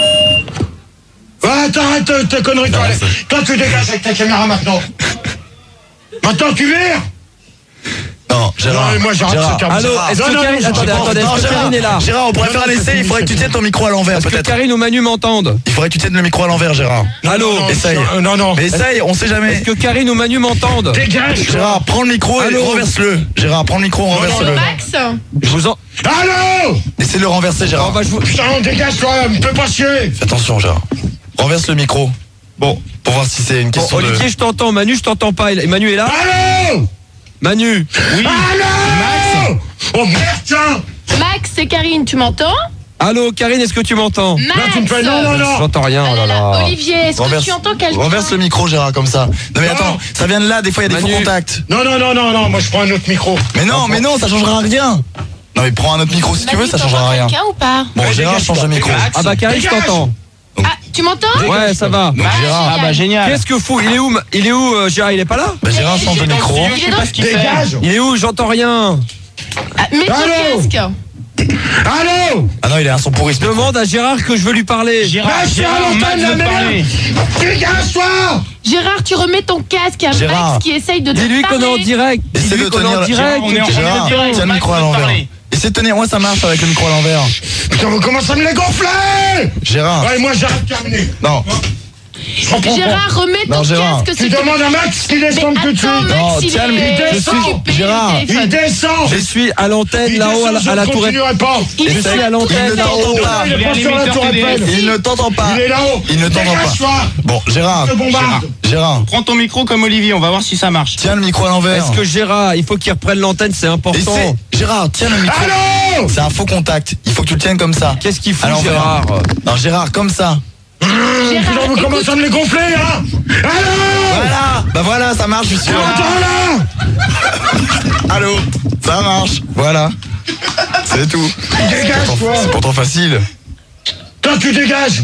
Ouais, t'arrêtes tes conneries, toi. Toi tu dégages avec ta caméra maintenant. Maintenant tu vires. Non, Gérard. Non, mais moi j'arrête, c'est terminé. Allô, est-ce que Karine, attendez, attendez, est-ce que Karine est là? Gérard, on pourrait faire un essai, il faudrait que tu tiennes ton micro à l'envers, Est-ce que peut-être. Karine ou Manu m'entendent? Il faudrait que tu tiennes le micro à l'envers, Gérard. Allô, essaye. Non, non. Mais essaye, on sait jamais. Est-ce que Karine ou Manu m'entendent? Dégage. Gérard, prends le micro et Allô renverse-le. Gérard, prends le micro, renverse-le. Max, Je vous en... Allô. Essaye de le renverser, Oh, Gérard. bah, je vous... Putain, dégage toi, me fais pas chier. Fais attention, Gérard. Renverse le micro. Bon, pour voir si c'est une Bon, question de... Olivier, je t'entends. Manu, je t'entends pas. Et Manu est là? Allô. Manu. Oui. Allô. Oh merde, tiens. Max, c'est Karine, tu m'entends? Allô, Karine, est-ce que tu m'entends? Max. Là tu me fais non, non, non. J'entends rien, oh là là. Olivier, est-ce que Renverse- tu entends quelqu'un? Renverse le micro, Gérard, comme ça. Non mais attends, ça vient de là, des fois il y a des Manu. faux contacts. Non, non, non, non, non, moi je prends un autre micro. Mais non, mais non, ça changera rien. Non mais prends un autre micro si tu veux, Manu, ça changera t'entends rien. quelqu'un ou pas? Bon, Ouais, Gérard, dégage, change de micro. dégage. Ah bah Karine, je Dégage. t'entends. Ah, tu m'entends? Ouais, ça va. Donc Gérard, Ah bah génial. Qu'est-ce que fou? Il est où, ma- il est où, euh, Gérard? Il est pas là? bah Gérard change de micro. Il est dans le studio. Dégage. Il est où? J'entends rien. Ah, mets ton Allô. casque. Allô. Ah non, il est un son pourri. ce Je micro. demande à Gérard que je veux lui parler. Gérard, Ah, je suis à Gérard, l'antenne, Max la veut merde. parler. Dégage toi. Gérard, tu remets ton casque à Gérard. Max qui essaye de te Dis-lui qu'on est en parler. direct. Essaie Dis-lui de qu'on est tenir en le- direct. on est en Gérard, direct. tiens le Max micro à veut l'envers. parler. Essaie de tenir, moi ça marche avec le micro à l'envers. Putain, vous commencez à me les gonfler. Gérard, Ouais, moi j'arrête, terminé. non, Gérard, remets Non, ton Gérard. casque. Tu s'il te demandes à Max qu'il Mais descende tout de attends, suite. Max, Non, il tiens, est mais je suis- occupé, Gérard, le téléphone. Il descend. Je suis à l'antenne Il là-haut à la, descend, à la je tour Eiffel. continuerai pas. Il est Je sur suis la à tour l'antenne. il ne Eiffel. t'entend pas. Il est Il est pas à sur la l'émetteur tour T V S. Eiffel. Il ne t'entend pas. Il est là-haut. Il ne t'entend Dégage, pas. toi. Bon, Gérard, Je te bombarde. Gérard, Prends ton micro comme Olivier, on va voir si ça marche. tiens le micro à l'envers. Est-ce que Gérard, il faut qu'il reprenne l'antenne, c'est important. Essaie. Gérard, tiens le micro. Allô. C'est un faux contact. Il faut que tu le tiennes comme ça. Qu'est-ce qu'il fout, À l'envers. Gérard? Non, Gérard, comme ça. Putain, vous commencez à me les gonfler, hein. Allô. Voilà. Bah voilà, ça marche, je suis Tu sûr. m'entends là. Allô, ça marche. Voilà. C'est tout. Dégage, toi. C'est pourtant facile. Toi, tu dégages.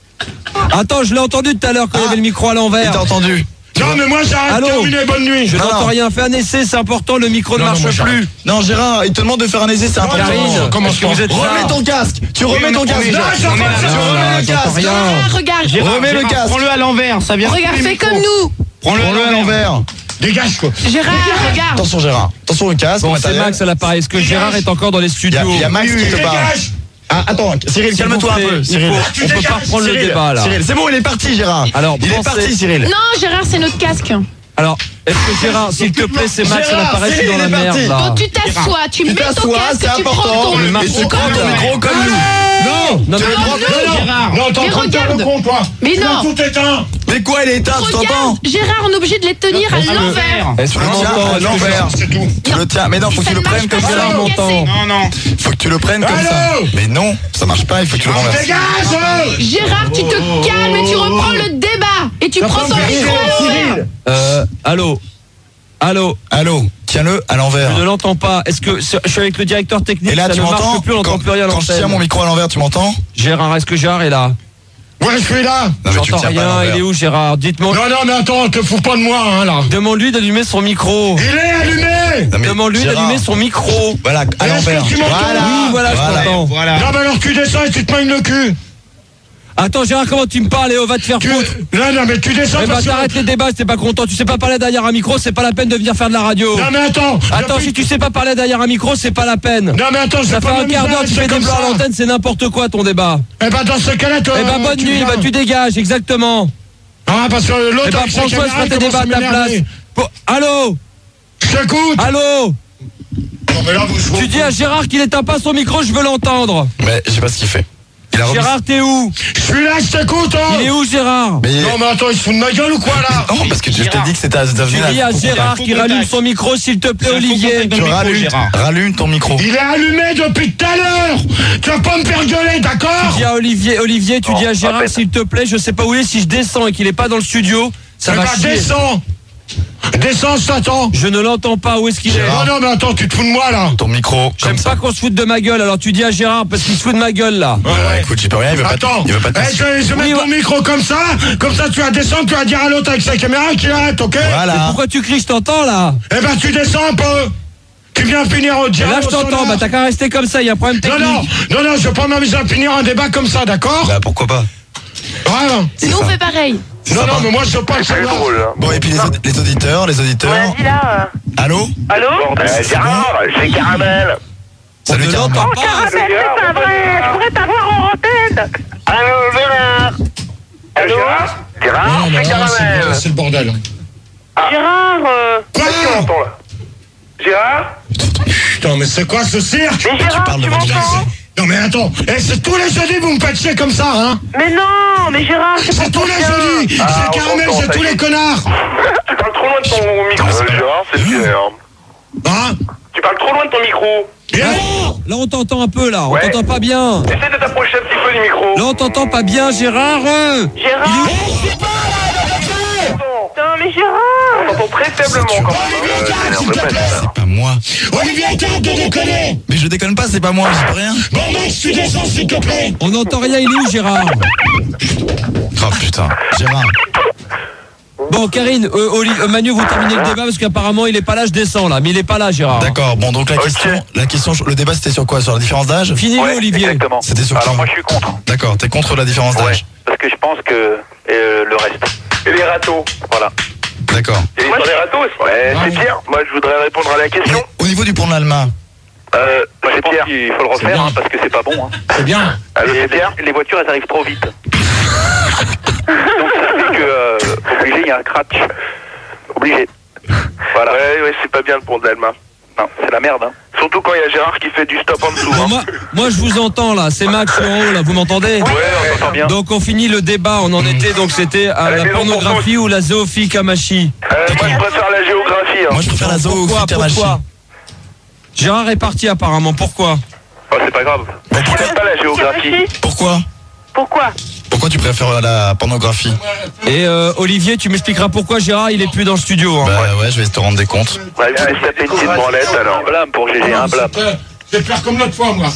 Attends, je l'ai entendu tout à l'heure quand il y Ah. avait le micro à Il l'envers. t'a entendu. Non, mais moi j'arrête, Allô. terminé, bonne nuit. Je Non, n'entends non. rien. Fais un essai, c'est important. Le micro ne Non, non, marche moi, j'arrête. plus. Non, Gérard, il te demande de faire un essai, c'est important. Karine, commence est-ce que pas. vous êtes là? Remets ton casque. Tu remets on- ton on casque. est- Gérard. on est là. Tu remets le J'entends casque. rien. Gérard, regarde. Gérard, Remets le Gérard, casque. Prends-le à l'envers, ça vient. de Regarde, tous les fais micros. comme nous. Prends-le à Prends-le à l'envers. l'envers. Dégage, quoi. Gérard, regarde. Attention, Gérard. Attention au casque. Bon, au c'est matériel. Max à l'appareil. Est-ce que Gérard est encore dans les Il y a, studios? il y a Max qui te parle. Dégage. Ah, attends, Cyril, S'il calme-toi vous un plaît, peu. il Cyril. faut- Tu on peut pas dégages, reprendre le Cyril, débat là. Cyril, c'est bon, il est parti, Gérard. Alors, il est pensez- parti, Cyril. Non, Gérard, c'est notre casque. Alors, est-ce que Gérard, s'il te plaît, c'est Max à Gérard, l'appareil, je suis dans la Cyril est merde parti. là. Donc tu t'assois, tu Tu mets ton t'assois, casque, c'est tu prends important. ton Le Et marteau tu prends comme ton nous. micro comme nous. Non. Non, mais Tu veux non, prendre- non, Gérard. Non, t'es en Mais train de faire le regarde. con, toi. Mais Tu non. as tout éteint. Mais quoi, il est éteint, tu t'entends? Regarde, Gérard, on est obligé de les tenir à l'envers. est-ce que Tu le tiens m'entends? à Est-ce que l'envers. C'est tout. Tu le tiens, mais non, faut que Ça tu le ne marche prennes comme pas, ça. ça. Gérard m'entend? Non, non. Faut que tu le prennes comme ça. Allô. Mais non, ça marche pas, il faut que tu le renverses. Dégage. Gérard, tu te calmes et tu reprends le débat. Et tu prends ton micro à l'envers. Euh, allô? Allô? Allô, tiens-le à l'envers. Je ne l'entends pas. Est-ce que je suis avec le directeur technique? Et là, ça tu ne m'entends? marche plus, on n'entend Quand, plus rien à quand je tiens l'antenne. mon micro à l'envers, tu m'entends? Gérard, est-ce que Gérard est là? Ouais, je suis là. Non, mais tu le J'entends tiens pas à rien. l'envers. Il est où, Gérard? Dites-moi. Non, non, mais attends, te fous pas de moi, hein, là. Demande-lui d'allumer son micro. Il est allumé. Non, mais Demande-lui Gérard, d'allumer son micro. Voilà, à Est-ce que l'envers. tu m'entends? Voilà. Oui, voilà, je Voilà. t'entends. Voilà. Non, mais alors tu descends et tu te maignes le cul. Attends, Gérard, comment tu me parles? Léo, va te faire Tu... foutre. Non, non, mais tu descends Eh ben, parce que... t'arrêtes les débats, si t'es pas content. Tu sais pas parler derrière un micro, c'est pas la peine de venir faire de la radio. Non, mais attends. Attends, depuis- si tu sais pas parler derrière un micro, c'est pas la peine. Non, mais attends, Ça c'est fait pas un quart d'heure, tu fais des blancs à l'antenne, c'est n'importe quoi ton débat. Eh ben, dans ce cas-là, toi... Eh ben, bonne tu nuit, viens. bah tu dégages, exactement. Ah, parce que l'autre... Eh ben, avec sa François, je caméra, ferai tes il débats à commence ta m'énerver. place. Bon, allô? Je t'écoute. Allô? Non, mais là, vous... Tu dis à Gérard qu'il éteint pas son micro, je veux l'entendre. Mais je sais pas ce qu'il fait. Il a remis- Gérard, t'es où? Je suis là, je t'écoute, hein. Il est où, Gérard? Mais... Non, mais attends, il se fout de ma gueule ou quoi, là? Non, parce que je t'ai dit que c'était à Tu dis à Gérard qu'il rallume son micro, s'il te plaît, Olivier. Tu rallumes, rallume ton micro. Il est allumé depuis tout à l'heure. Tu vas pas me faire gueuler, d'accord? Tu dis à Olivier, Olivier, tu dis à Gérard, s'il te plaît, je sais pas où il est, si je descends et qu'il est pas dans le studio, ça Eh va ben, chier. descends. Descends, je t'attends. Je ne l'entends pas, où est-ce qu'il est? Non, non, mais attends, tu te fous de moi, là. Ton micro. J'aime pas qu'on se foute de ma gueule, alors tu dis à Gérard parce qu'il se fout de ma gueule là. Ouais, ouais, écoute, j'y peux rien, il veut pas. Attends, Il veut pas te eh, je vais, je vais Oui, mettre ton ouais. micro comme ça, comme ça tu vas descendre, tu vas dire à l'autre avec sa caméra qu'il arrête, ok? Mais Voilà. pourquoi tu cries, je t'entends là? Eh ben tu descends un peu. Tu viens finir au Et diable. là je t'entends, bah t'as qu'à rester comme ça, il y a un problème Non, technique. non, non, non, je vais pas m'amuser à finir un débat comme ça, d'accord? Bah pourquoi pas. Voilà. Nous on fait pareil. Non, non, mais moi je veux pas le C'est savoir. drôle, hein. Bon, et puis les, aud- les auditeurs, les auditeurs. Vas-y là. euh. Allô? Allô? Euh, Gérard, c'est Caramel. Salut, ne Caramel. l'entend Oh, pas. Caramel, c'est pas vrai. Je pourrais t'avoir en antenne. Allô, Gérard. Allô? Gérard, Non, non, c'est non, c'est Caramel. le- c'est le bordel. Gérard, euh... Quoi? Qu'est-ce que tu entends, là? Gérard? Putain, mais c'est quoi ce cirque? Mais Gérard, parles tu devant m'entends? Non, mais attends, eh, c'est tous les jeudis vous me faites chier comme ça, hein? Mais non, mais Gérard, c'est C'est pour tous ton les bien. jeudis! Ah, C'est on Caramel, t'entend, c'est ça tous y est. les connards! Tu parles trop loin de ton micro. Euh, Gérard, c'est Pierre. Hein? Tu parles trop loin de ton micro. Et Là, alors? là, on t'entend un peu là, on Ouais. t'entend pas bien. Essaie de t'approcher un petit peu du micro. Là on t'entend pas bien Gérard. euh. Gérard. Putain, mais Gérard. On t'entend très faiblement quand Olivier, même. s'il te plaît! C'est pas moi. Olivier, arrête de déconner! Mais je déconne pas, c'est pas moi, j'y peux rien. Bon, Max, tu descends, s'il te plaît! On n'entend rien, il est où Gérard? Oh putain. Gérard. Bon Karine, euh, Oli- euh, Manu vous terminez le débat parce qu'apparemment il est pas là, je descends là, mais il est pas là Gérard. D'accord, bon donc la Ok. question, la question, le débat c'était sur quoi? Sur la différence d'âge? Finis-le Ouais, Olivier. exactement. C'était sur Alors quoi? moi je suis contre. D'accord, t'es contre la différence Ouais, d'âge? parce que je pense que euh, le reste. Et les râteaux. Voilà. D'accord. Et l'histoire des râteaux, ouais, c'est Pierre. Moi, je voudrais répondre à la question. Mais au niveau du pont de l'Alma, Euh, moi je pense Pierre. qu'il faut le C'est refaire bien. hein, parce que c'est pas bon. Hein. C'est bien. Allô, Et c'est Pierre. les, les voitures elles arrivent trop vite. Donc ça fait que euh, obligé il y a un crash. Obligé. Voilà. Ouais, ouais, c'est pas bien le pont de l'Alma. Non, c'est la merde. Hein. Surtout quand il y a Gérard qui fait du stop en dessous. Bon, hein. moi, moi je vous entends là, c'est Max en haut là, vous m'entendez? Ouais, on t'entend bien. Donc on finit le débat, on en était, donc c'était à À la la maison pour pornographie ou la zoophile Kamachi. Euh, moi, je préfère la géographie. Hein. moi je préfère la zoo Pourquoi? au Kamachi. Pourquoi? Gérard est parti apparemment, pourquoi? Oh, c'est pas grave. Je connais pas la géographie. Pourquoi? Pourquoi? Pourquoi tu préfères la pornographie? Et euh, Olivier, tu m'expliqueras pourquoi Gérard il est plus dans le studio. Hein. Bah ouais, je vais te rendre des comptes. Bah, je vais se taper une petite branlette alors. Un blâme pour G G, un blâme. Je vais faire comme l'autre fois, moi.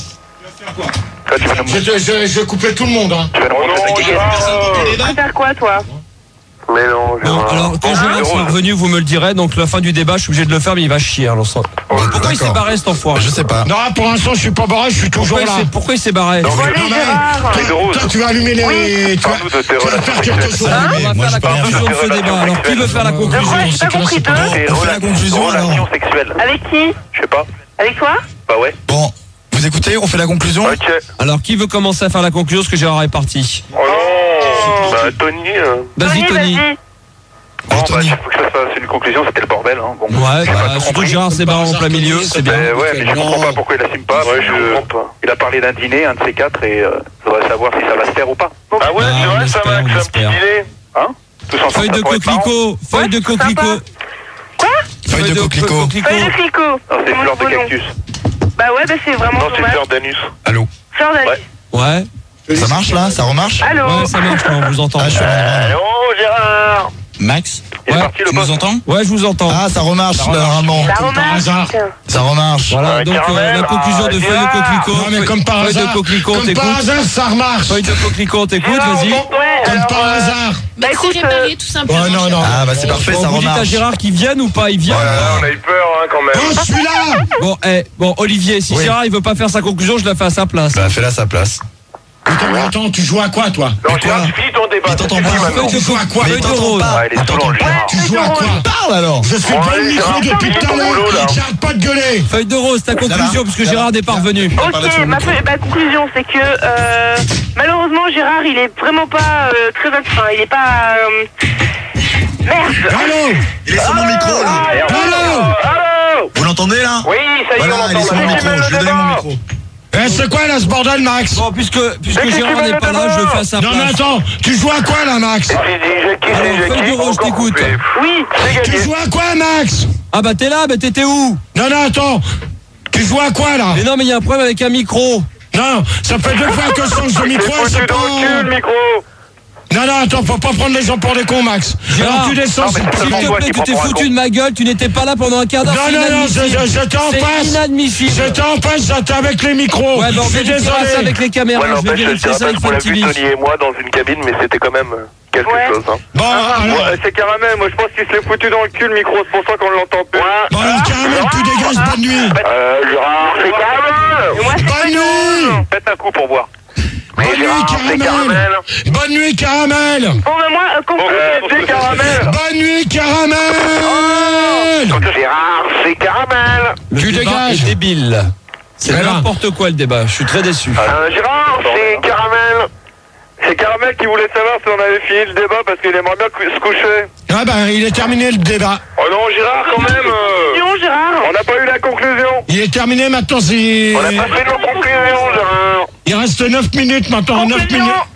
Toi, tu vas nous, Je, je, je, je vais couper tout le monde, hein. tu vas nous Oh montrer ta non, gueule. Gérard. Tu vas faire quoi, toi? Mais non, Bon, Gérard. alors quand Gérard sera revenu, vous me le direz. Donc la fin du débat, je suis obligé de le faire, mais il va chier. Alors, ça- pourquoi il s'est D'accord. barré cet enfoiré? Je sais pas. Non, pour l'instant, je suis pas barré, je suis toujours Pourquoi il là. s'est- pourquoi il s'est barré? Non, mais- Allez, Non, mais, Gérard. Feuille de toi, rose. toi, tu vas allumer les... Tu vas, Parle-nous de tes tu vas relations faire quelque sexuelles. chose. Hein On va moi, faire je la peux rien conclusion de faire. ce débat. Alors qui veut faire la De quoi? conclusion? J'ai pas compris, toi. Des On fait la conclusion, alors. relations sexuelles. Avec qui? Je sais pas. Avec toi? Bah ouais. Bon, vous écoutez, on fait la conclusion? Ok. Alors qui veut commencer à faire la conclusion parce que Gérard est parti? Oh non. Bah, Tony. euh, Vas-y Tony. vas-y. Bon, bah, Tony. il faut que ça fasse une conclusion, c'était le bordel. Hein. Bon. Ouais, J'ai bah, pas tout surtout que compris. Gérard s'est barré en plein milieu, c'est bien. Mais ouais, mais je comprends pas pourquoi il assume pas. Ouais, Je- je comprends pas. Il a parlé d'un dîner, un de ces quatre, et euh, je voudrais savoir si ça va se faire ou pas. Ah ouais, Ah, c'est on vrai, ça espère, va, on que c'est un espère. petit dîner. Hein Tous ensemble, Feuille ça de pourrait être marrant. coquelicot, feuille de coquelicot. Quoi? Feuille de coquelicot. Feuille de clicot. Non, c'est Mon fleur de nouveau nom. cactus. Bah ouais, bah c'est vraiment Non, c'est dommage. fleur d'anus. Allô? Fleur d'anus. Ouais. Ouais, Ça marche là? Ça remarche? Allô? ouais, ça marche là, on vous entend. Ah, je suis en train de- Allô, Gérard. Max? Il est Ouais, parti le Tu nous poste. entends? Ouais, je vous entends. Ah, ça remarche, normalement. Ça Comme par remarche. hasard. Ça remarche. Voilà, Ouais, donc euh, Caramel, la conclusion de ah, feuille de Gérard. coquelicot. Non, mais comme par Feuille de hasard, coquelicot, comme par t'écoutes. hasard, ça remarche. Feuille de coquelicot, t'écoutes, vas-y. Ouais, Comme alors, par euh, hasard. Bah, écoute, c'est réparé tout simplement. Ouais, non, non. Ah, bah c'est parfait, Bon, ça vous dites à remarche. Gérard qu'il vienne ou pas? Il vient. Oh là là, on a eu peur, hein, quand Oh, même. je suis là. Bon, eh, bon, Olivier, si Oui. Gérard il veut pas faire sa conclusion, je la fais à sa place. Bah, fais-la à sa place. Attends, mais attends, tu joues à quoi, toi? Non, Mais Gérard, quoi finis ton débat. Mais t'entends c'est pas. fini maintenant. Tu joues à quoi? Mais Feuille de t'entends rose. pas. Ah, il est Attends, saoulant, le t'entends Gérard. Tu joues à quoi? Parle alors. Je suis Ouais, pas le micro Gérard, depuis tout à ton boulot, là. l'heure. J'arrête pas de gueuler. Feuille de rose, ta conclusion, parce que Gérard n'est pas revenu. Ok, ma, feuille- ma conclusion, c'est que euh, malheureusement, Gérard, il est vraiment pas euh, très. Enfin, il est pas. euh, Merde! Allô? Il est sur mon micro là. Allô? Allô? Vous l'entendez là? Oui, ça y est, on Voilà, il est entend. sur mon Vas-y, micro. mets le Je lui ai donné mon débat. micro. Eh, c'est quoi là ce bordel, Max? Bon, puisque, puisque Mais Gérard qu'est-ce que n'est tu pas veux là, je le fais à sa Non, mais place. attends, tu joues à quoi là, Max? Et puis, Jackie, Alors, c'est feuille de Jackie, rose, encore t'écoutes. coupé. Oui! C'est Tu gagné. joues à quoi, Max? Ah bah t'es là, bah t'étais où? Non, non, attends. Tu joues à quoi là? Mais non, mais il y a un problème avec un micro. Non, ça fait deux fois que je change de C'est micro et foutu c'est dans le cul, le pas. micro. Non, non, attends, faut pas prendre les gens pour des cons, Max. Gérard, Alors tu descends, non, c'est s'il te plaît, tu t'es foutu de ma gueule, tu n'étais pas là pendant un quart d'heure. Non, non, non, je, je, je t'en C'est passe. inadmissible. Je t'en passe, j'étais avec les micros. Ouais, bah, on je suis vérifiera ça désolé. avec les caméras. Ouais, je vais n'empêche, je vérifier te ça rappelle avec qu'on l'a Fun vu, T V. Tony et moi, dans une cabine, mais c'était quand même quelque Ouais. chose. Hein. Bon, alors. Ouais, c'est Caramel, moi je pense qu'il se l'est foutu dans le cul le micro, c'est pour ça qu'on l'entend plus. Bon, alors, Caramel, tu dégages, bonne nuit. Euh, Gérard, c'est Caramel. Moi, c'est Bonne nuit. Faites un coup pour voir. Bonne nuit, Caramel. Bonne nuit, Caramel. Bon, ben moi, euh, quand Euh, c'est Caramel. Bonne nuit, Caramel. Gérard, c'est Caramel. Le Tu débat dégages. est débile. C'est Voilà. n'importe quoi le débat. Je suis très déçu. Euh, Gérard, c'est Caramel. C'est Caramel qui voulait savoir si on avait fini le débat parce qu'il aimerait bien cou- se coucher. Ah ben, il est terminé le débat. Oh non, Gérard, quand même. euh, non, Gérard. On n'a pas eu la conclusion. Il est terminé maintenant, c'est... On n'a pas fait nos conclusions, Gérard. Il reste neuf minutes maintenant, neuf Conclusion. minutes.